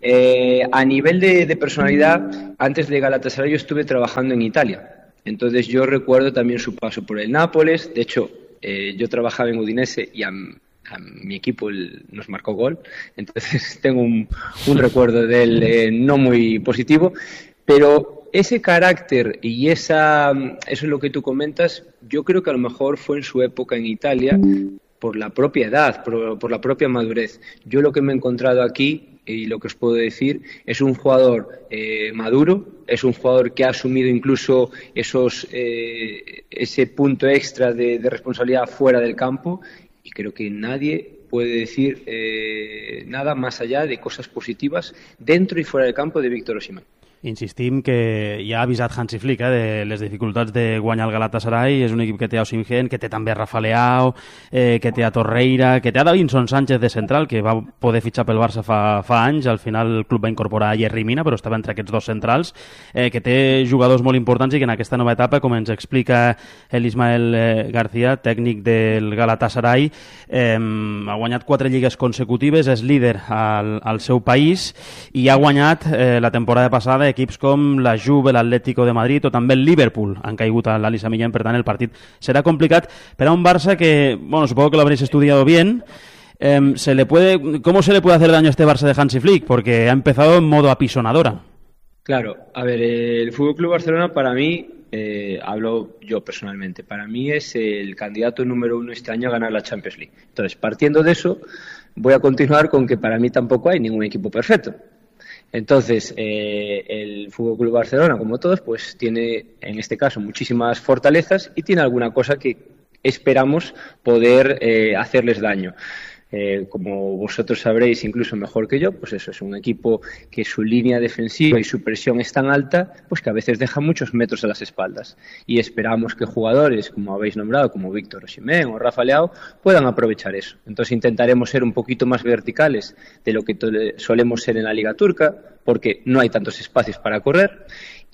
Eh, a nivel de, de personalidad, antes de Galatasaray yo estuve trabajando en Italia, entonces yo recuerdo también su paso por el Nápoles. De hecho, eh, yo trabajaba en Udinese y a, a mi equipo el, nos marcó gol, entonces tengo un, un recuerdo de él eh, no muy positivo. Pero ese carácter y esa, eso es lo que tú comentas, yo creo que a lo mejor fue en su época en Italia por la propia edad, por, por la propia madurez. Yo lo que me he encontrado aquí y lo que os puedo decir es un jugador eh, maduro, es un jugador que ha asumido incluso esos, eh, ese punto extra de, de responsabilidad fuera del campo y creo que nadie puede decir eh, nada más allá de cosas positivas dentro y fuera del campo de Víctor Osimhen. Insistim que ja ha avisat Hansi Flick eh, de les dificultats de guanyar el Galatasaray. És un equip que té a Osimhen, que té també a Rafa Leao, eh, que té a Torreira, que té a Davinson Sánchez de central, que va poder fitxar pel Barça fa, fa anys. Al final el club va incorporar a Yerry Mina, però estava entre aquests dos centrals, eh, que té jugadors molt importants i que en aquesta nova etapa, com ens explica l'Ismael eh, García, tècnic del Galatasaray, eh, ha guanyat quatre lligues consecutives, és líder al, al seu país i ha guanyat eh, la temporada passada equips com la Juve, l'Atlético de Madrid o també el Liverpool han caigut a l'Elisa Millén, per tant el partit serà complicat per a un Barça que, bueno, supongo que lo habréis estudiado bien. Eh, se le puede, ¿cómo se le puede hacer daño a este Barça de Hansi Flick? Porque ha empezado en modo apisonadora. Claro, a ver, el F C Barcelona para mí, eh, hablo yo personalmente, para mí es el candidato número uno este año a ganar la Champions League. Entonces, partiendo de eso, voy a continuar con que para mí tampoco hay ningún equipo perfecto. Entonces, eh, el F C Barcelona, como todos, pues tiene, en este caso, muchísimas fortalezas y tiene alguna cosa que esperamos poder eh, hacerles daño. Eh, como vosotros sabréis incluso mejor que yo, pues eso es un equipo que su línea defensiva y su presión es tan alta, pues que a veces deja muchos metros a las espaldas. Y esperamos que jugadores, como habéis nombrado, como Víctor Osimhen o Rafa Leao, puedan aprovechar eso. Entonces intentaremos ser un poquito más verticales de lo que solemos ser en la Liga Turca, porque no hay tantos espacios para correr.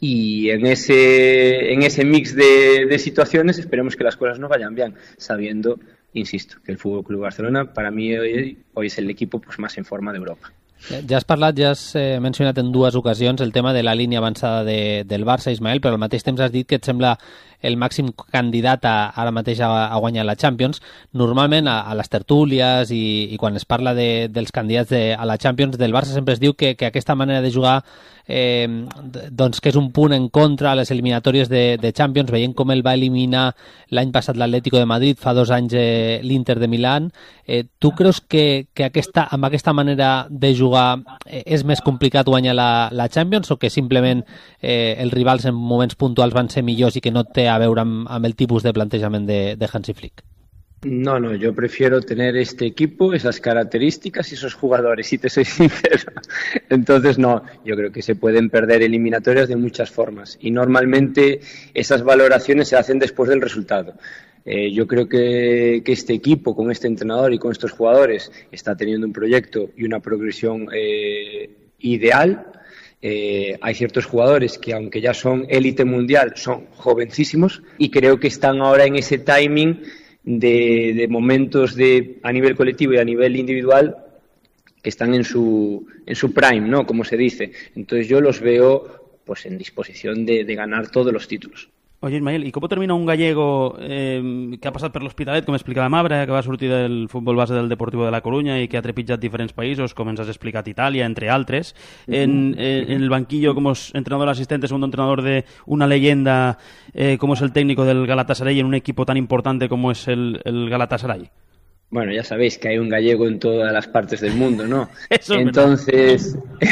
Y en ese, en ese mix de, de situaciones esperemos que las cosas no vayan bien, sabiendo insisto, que el Fútbol Club Barcelona para mí hoy, hoy es el equipo pues, más en forma de Europa. Ja has parlat, ja has eh, mencionat en dues ocasions el tema de la línia avançada de, del Barça, Ismael, però al mateix temps has dit que et sembla el màxim candidat a, ara mateix a, a guanyar la Champions. Normalment a, a les tertúlies i, i quan es parla de, dels candidats de, a la Champions del Barça sempre es diu que, que aquesta manera de jugar eh, doncs que és un punt en contra a les eliminatòries de, de Champions, veient com el va eliminar l'any passat l'Atlético de Madrid, fa dos anys eh, l'Inter de Milán. Eh, tu creus que, que aquesta, amb aquesta manera de jugar eh, és més complicat guanyar la, la Champions o que simplement eh, els rivals en moments puntuals van ser millors i que no té a veure amb, amb el tipus de plantejament de, de Hansi Flick? No, no, yo prefiero tener este equipo, esas características y esos jugadores, si te soy sincero. Entonces, no, yo creo que se pueden perder eliminatorias de muchas formas y normalmente esas valoraciones se hacen después del resultado. Eh, yo creo que, que este equipo, con este entrenador y con estos jugadores, está teniendo un proyecto y una progresión eh, ideal. Eh, hay ciertos jugadores que, aunque ya son élite mundial, son jovencísimos y creo que están ahora en ese timing de, de momentos de, a nivel colectivo y a nivel individual que están en su, en su prime, ¿no? Como se dice. Entonces yo los veo pues en disposición de, de ganar todos los títulos. Oye, Ismael, ¿y cómo termina un gallego eh, que ha passat per l'Hospitalet, com explicava Mabra, que va sortir del futbol base del Deportivo de la Coruña i que ha trepitjat diferents països, com ens has explicat Itàlia, entre altres? En, en, en el banquillo, como entrenador asistente, segundo entrenador de una leyenda eh, como es el técnico del Galatasaray en un equipo tan importante como es el, el Galatasaray. Bueno, ya sabéis que hay un gallego en todas las partes del mundo, ¿no? Eso es Entonces,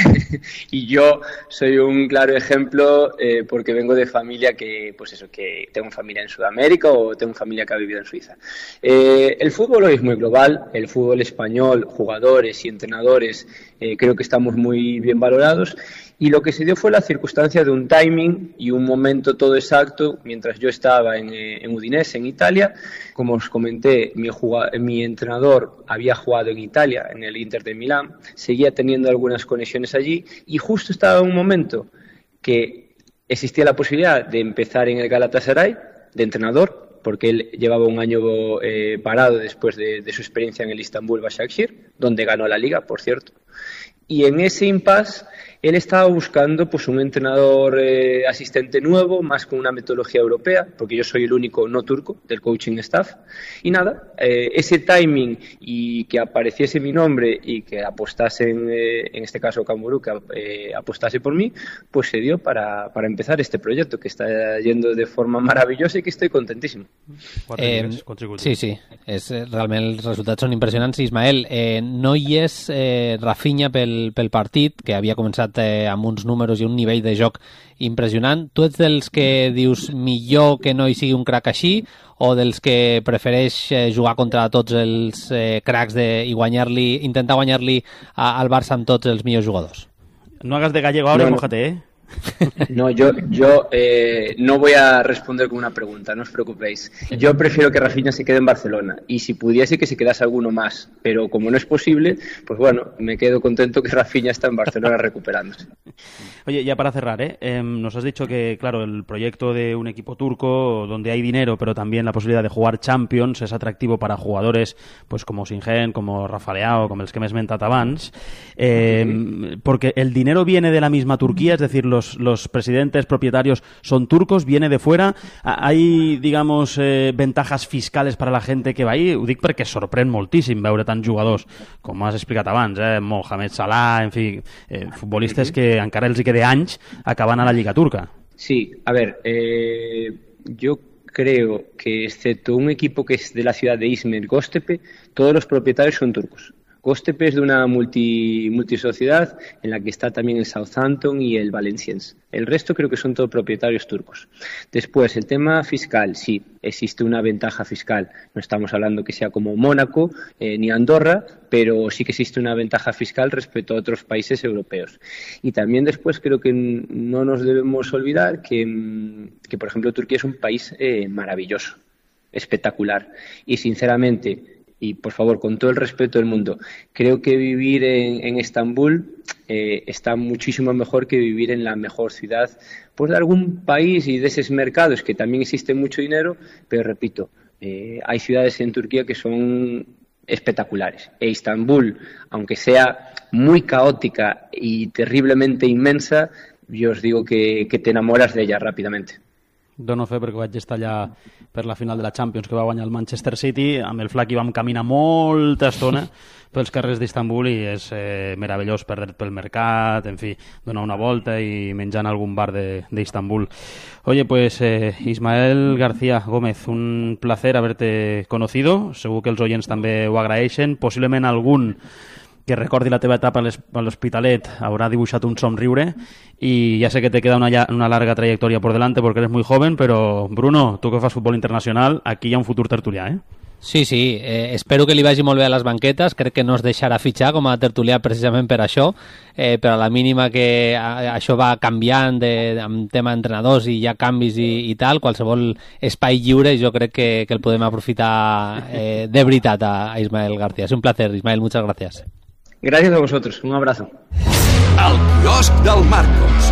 y yo soy un claro ejemplo eh, porque vengo de familia que, pues eso, que tengo familia en Sudamérica o tengo familia que ha vivido en Suiza. Eh, el fútbol hoy es muy global, el fútbol español, jugadores y entrenadores, eh, creo que estamos muy bien valorados. Y lo que se dio fue la circunstancia de un timing y un momento todo exacto mientras yo estaba en, en Udinese, en Italia. Como os comenté, mi, jugado, mi entrenador había jugado en Italia, en el Inter de Milán, seguía teniendo algunas conexiones allí y justo estaba en un momento que existía la posibilidad de empezar en el Galatasaray de entrenador, porque él llevaba un año eh, parado después de, de su experiencia en el Istanbul Başakşehir, donde ganó la Liga, por cierto. Y en ese impasse él estaba buscando pues un entrenador eh, asistente nuevo, más con una metodología europea, porque yo soy el único no turco del coaching staff. Y nada, eh, ese timing y que apareciese mi nombre y que apostasen, eh, en este caso Camburu, que eh, apostase por mí, pues se dio para, para empezar este proyecto que está yendo de forma maravillosa y que estoy contentísimo. Eh, sí, sí, és, realment els resultats són impressionants. Ismael, eh, no hi és eh, Rafinha pel, pel partit, que havia començat eh, amb uns números i un nivell de joc impressionant. Tu ets dels que dius millor que no hi sigui un crack així o dels que prefereix eh, jugar contra tots els eh, cracks de, i guanyar-li, intentar guanyar-li al Barça amb tots els millors jugadors? No hagas de gallego ahora, no, mójate, ¿eh? No, yo, yo eh, no voy a responder con una pregunta, no os preocupéis. Yo prefiero que Rafinha se quede en Barcelona y si pudiese que se quedase alguno más, pero como no es posible, pues bueno, me quedo contento que Rafinha está en Barcelona recuperándose. Oye, ya para cerrar, ¿eh? Eh, nos has dicho que, claro, el proyecto de un equipo turco donde hay dinero, pero también la posibilidad de jugar Champions es atractivo para jugadores pues como Singen, como Rafa Leao, como els que m'he esmentat abans, eh, porque el dinero viene de la misma Turquía, es decir, los Los, los presidentes, propietarios son turcos, viene de fuera. Hay, digamos, eh, ventajas fiscales para la gente que va ahí? Ho dic perquè sorprèn moltíssim veure tants jugadors, com has explicat abans, eh? Mohamed Salah, en fi, eh, futbolistes que encara els hi queda anys acabant a la Lliga Turca. Sí, a ver, eh, yo creo que excepto un equipo que es de la ciudad de Izmir, Göztepe, todos los propietarios son turcos. Göztepe es de una multi, multisociedad en la que está también el Southampton y el Valenciennes. El resto creo que son todos propietarios turcos. Después, el tema fiscal, sí, existe una ventaja fiscal. No estamos hablando que sea como Mónaco eh, ni Andorra, pero sí que existe una ventaja fiscal respecto a otros países europeos. Y también después creo que no nos debemos olvidar que, que por ejemplo, Turquía es un país eh, maravilloso, espectacular. Y sinceramente, y por favor, con todo el respeto del mundo, creo que vivir en, en Estambul eh, está muchísimo mejor que vivir en la mejor ciudad pues de algún país y de esos mercados que también existe mucho dinero, pero repito, Eh, hay ciudades en Turquía que son espectaculares. E Istambul, aunque sea muy caótica y terriblemente inmensa, yo os digo que, que te enamoras de ella rápidamente. Dono fe perquè vaig estar allà per la final de la Champions que va guanyar el Manchester City. Amb el Flaqui vam caminar molta estona pels carrers d'Istanbul i és eh, meravellós perdre't pel mercat, en fi, donar una volta i menjar en algun bar d'Istanbul. Oye, pues eh, Ismael García Gómez, un placer haberte conocido. Segur que els oients també ho agraeixen. Possiblement algun que recordi la teva etapa a l'Hospitalet haurà dibuixat un somriure y ya sé que te queda una, una larga trayectoria por delante porque eres muy joven, pero Bruno, tu que fas futbol internacional, aquí hi ha un futur tertulià, eh? Sí, sí, eh, espero que li vagi molt bé a les banquetes, crec que no es deixarà fitxar com a tertulià precisament per això, eh, però a la mínima que a, això va canviant de, amb tema d'entrenadors i hi ha canvis i, i tal, qualsevol espai lliure jo crec que, que el podem aprofitar eh, de veritat a, a Ismael García. És un placer, Ismael, muchas gracias. Gracias a vosotros, un abrazo. El quiosc del Marcos.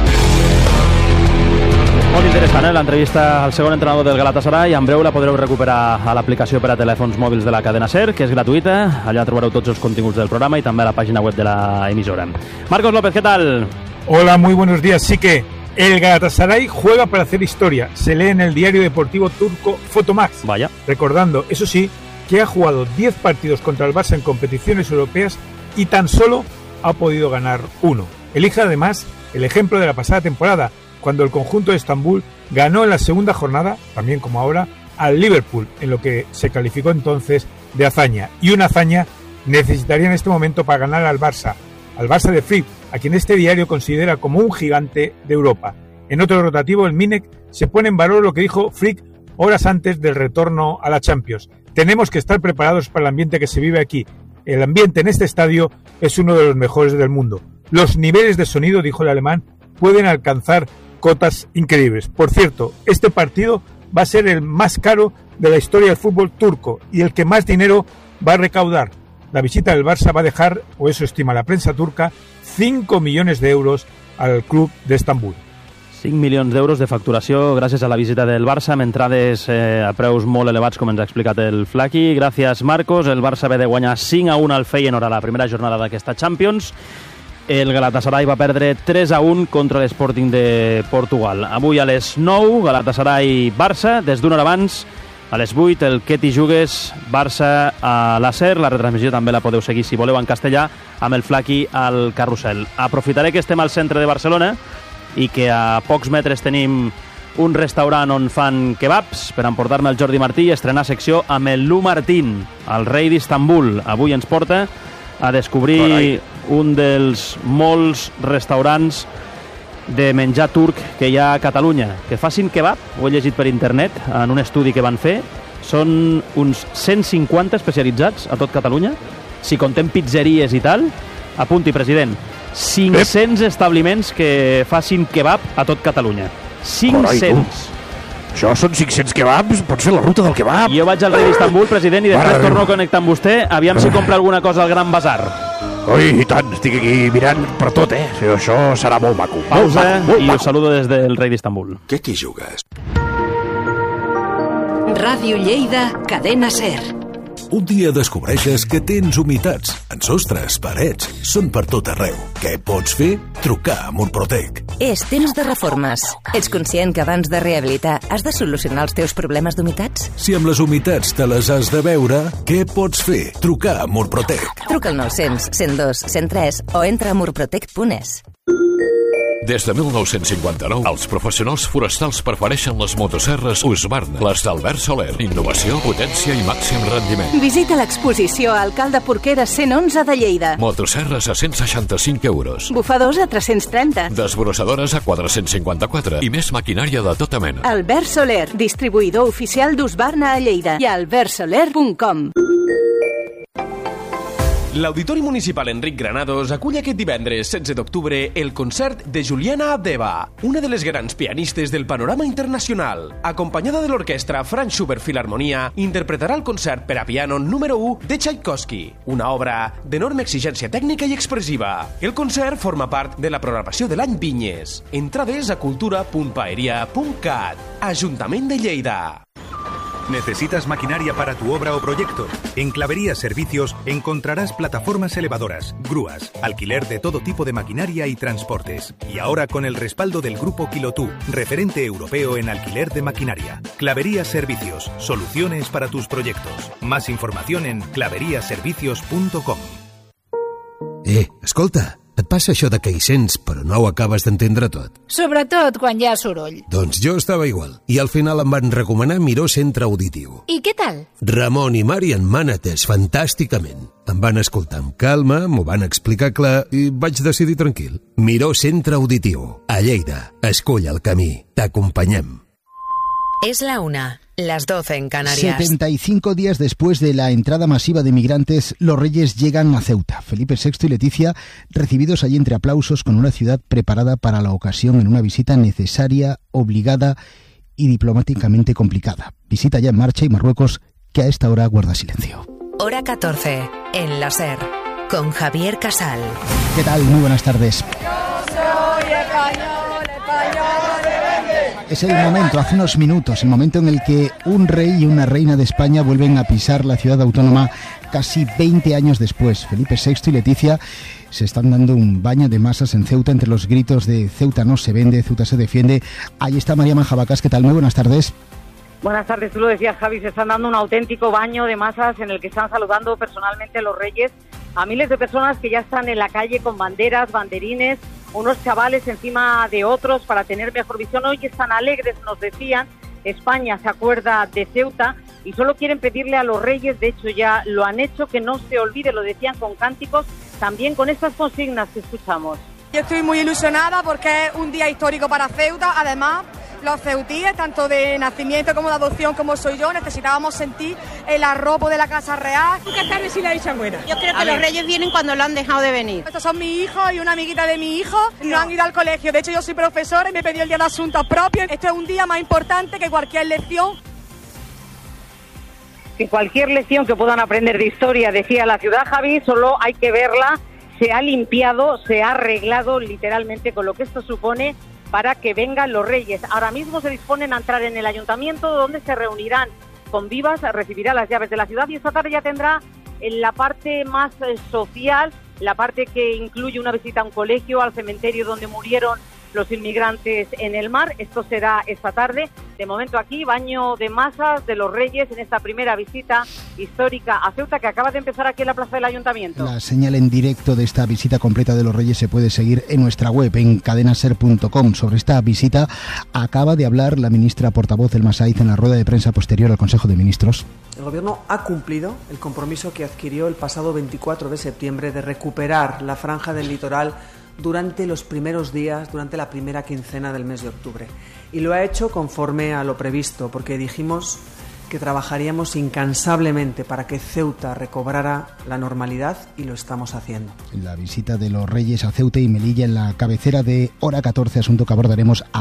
Molt interessant, eh? L'entrevista al segon entrenador del Galatasaray. En breu la podreu recuperar a l'aplicació per a telèfons mòbils de la cadena SER, que és gratuïta. Allà trobareu tots els continguts del programa i també a la pàgina web de la emisora. Marcos López, ¿qué tal? Hola, muy buenos días. Sí que el Galatasaray juega para hacer historia. Se lee en el diario deportivo turco Fotomax. Vaya. Recordando, eso sí, que ha jugado diez partidos contra el Barça en competiciones europeas y tan solo ha podido ganar uno. Elige además el ejemplo de la pasada temporada, cuando el conjunto de Estambul ganó en la segunda jornada, también como ahora, al Liverpool, en lo que se calificó entonces de hazaña. Y una hazaña necesitaría en este momento para ganar al Barça, al Barça de Flick, a quien este diario considera como un gigante de Europa. En otro rotativo, el Minek se pone en valor lo que dijo Flick horas antes del retorno a la Champions. Tenemos que estar preparados para el ambiente que se vive aquí. El ambiente en este estadio es uno de los mejores del mundo. Los niveles de sonido, dijo el alemán, pueden alcanzar cotas increíbles. Por cierto, este partido va a ser el más caro de la historia del fútbol turco y el que más dinero va a recaudar. La visita del Barça va a dejar, o eso estima la prensa turca, cinco millones de euros al club de Estambul. cinc milions d'euros de facturació gràcies a la visita del Barça, amb entrades eh, a preus molt elevats, com ens ha explicat el Flaqui. Gràcies, Marcos. El Barça ve de guanyar cinc a un al Feyenoord a la primera jornada d'aquesta Champions. El Galatasaray va perdre tres a un contra l'Sporting de Portugal. Avui a les nou, Galatasaray-Barça. Des d'una hora abans, a les vuit, el Que t'hi jugues Barça a la SER. La retransmissió també la podeu seguir, si voleu, en castellà, amb el Flaqui al Carrusel. Aprofitaré que estem al centre de Barcelona i que a pocs metres tenim un restaurant on fan kebabs per emportar-me el Jordi Martí i estrenar secció amb el Lu Martín, el rei d'Istanbul. Avui ens porta a descobrir Carai. un dels molts restaurants de menjar turc que hi ha a Catalunya. Que facin kebab, ho he llegit per internet en un estudi que van fer, són uns cent cinquanta especialitzats a tot Catalunya. Si contem pizzeries i tal, apunti, president, cinc-cents establiments que facin kebab a tot Catalunya. cinc-cents. Això són cinc-cents kebabs? Pot ser la ruta del kebab? Jo vaig al rei d'Istanbul, president, i després torno a connectar amb vostè. Aviam si compra alguna cosa al Gran Bazar. Ui, i tant, estic aquí mirant per tot, eh? Això serà molt maco. Pausa molt maco, molt i maco. us saludo des del rei d'Istanbul. Què t'hi jugues? Ràdio Lleida, Cadena SER. Un dia descobreixes que tens humitats en sostres, parets, són per tot arreu. Què pots fer? Trucar a Murprotec. És temps de reformes. Ets conscient que abans de rehabilitar has de solucionar els teus problemes d'humitats? Si amb les humitats te les has de veure, què pots fer? Trucar a Murprotec. Truca al nou cents, cent dos, cent tres o entra a murprotec punt es. Des de mil nou-cents cinquanta-nou, els professionals forestals prefereixen les motosserres Husqvarna, les d'Albert Soler. Innovació, potència i màxim rendiment. Visita l'exposició Alcalde Porqueres cent onze de Lleida. Motosserres a cent seixanta-cinc euros. Bufadors a tres-cents trenta. Desbrossadores a quatre-cents cinquanta-quatre. I més maquinària de tota mena. Albert Soler, distribuïdor oficial d'Husqvarna a Lleida i albert soler punt com. L'Auditori Municipal Enric Granados acull aquest divendres setze d'octubre el concert de Juliana Abdeva, una de les grans pianistes del panorama internacional. Acompanyada de l'orquestra Franz Schubert Filharmonia, interpretarà el concert per a piano número u de Tchaikovsky, una obra d'enorme exigència tècnica i expressiva. El concert forma part de la programació de l'any Vinyes. Entrades a cultura punt paeria punt cat. Ajuntament de Lleida. ¿Necesitas maquinaria para tu obra o proyecto? En Clavería Servicios encontrarás plataformas elevadoras, grúas, alquiler de todo tipo de maquinaria y transportes. Y ahora con el respaldo del Grupo Quilotú, referente europeo en alquiler de maquinaria. Clavería Servicios, soluciones para tus proyectos. Más información en clavería servicios punto com. Eh, escolta, et passa això de que hi sents però no ho acabes d'entendre tot? Sobretot quan hi ha soroll. Doncs jo estava igual, i al final em van recomanar Miró Centre Auditiu. I què tal? Ramon i Mari em van atès fantàsticament. Em van escoltar amb calma, m'ho van explicar clar i vaig decidir tranquil. Miró Centre Auditiu, a Lleida. Escull el camí. T'acompanyem. Es la una, las doce en Canarias. setenta y cinco días después de la entrada masiva de migrantes, los Reyes llegan a Ceuta. Felipe sexto y Leticia recibidos allí entre aplausos con una ciudad preparada para la ocasión en una visita necesaria, obligada y diplomáticamente complicada. Visita ya en marcha y Marruecos, que a esta hora guarda silencio. Hora catorce, en la SER, con Javier Casal. ¿Qué tal? Muy buenas tardes. Yo soy español, español. Es el momento, hace unos minutos, el momento en el que un rey y una reina de España vuelven a pisar la ciudad autónoma casi veinte años después. Felipe sexto y Leticia se están dando un baño de masas en Ceuta entre los gritos de Ceuta no se vende, Ceuta se defiende. Ahí está María Manjabacas, ¿qué tal? Muy buenas tardes. Buenas tardes, tú lo decías, Javi, se están dando un auténtico baño de masas en el que están saludando personalmente a los reyes, a miles de personas que ya están en la calle con banderas, banderines, unos chavales encima de otros para tener mejor visión. Hoy están alegres, nos decían, España se acuerda de Ceuta y solo quieren pedirle a los reyes, de hecho ya lo han hecho, que no se olvide, lo decían con cánticos, también con estas consignas que escuchamos. Yo estoy muy ilusionada porque es un día histórico para Ceuta, además los ceutíes, tanto de nacimiento como de adopción como soy yo, necesitábamos sentir el arropo de la Casa Real. Buenas tardes, si la dicha buena. Yo creo que los reyes vienen cuando lo han dejado de venir. Estos son mis hijos y una amiguita de mi hijo, no han ido al colegio, de hecho yo soy profesora y me pedí el día de asuntos propios. Este es un día más importante que cualquier lección. Que cualquier lección que puedan aprender de historia, decía la ciudad, Javi, solo hay que verla, se ha limpiado, se ha arreglado literalmente con lo que esto supone para que vengan los reyes. Ahora mismo se disponen a entrar en el ayuntamiento donde se reunirán con vivas, recibirá las llaves de la ciudad y esta tarde ya tendrá en la parte más eh, social, la parte que incluye una visita a un colegio, al cementerio donde murieron los inmigrantes en el mar. Esto será esta tarde. De momento aquí, baño de masas de los reyes en esta primera visita histórica a Ceuta que acaba de empezar aquí en la plaza del Ayuntamiento. La señal en directo de esta visita completa de los reyes se puede seguir en nuestra web, en cadenaser punto com. Sobre esta visita acaba de hablar la ministra portavoz del Masaiz en la rueda de prensa posterior al Consejo de Ministros. El Gobierno ha cumplido el compromiso que adquirió el pasado veinticuatro de septiembre de recuperar la franja del litoral durante los primeros días, durante la primera quincena del mes de octubre. Y lo ha hecho conforme a lo previsto, porque dijimos que trabajaríamos incansablemente para que Ceuta recobrara la normalidad y lo estamos haciendo. La visita de los reyes a Ceuta y Melilla en la cabecera de Hora catorce, asunto que abordaremos a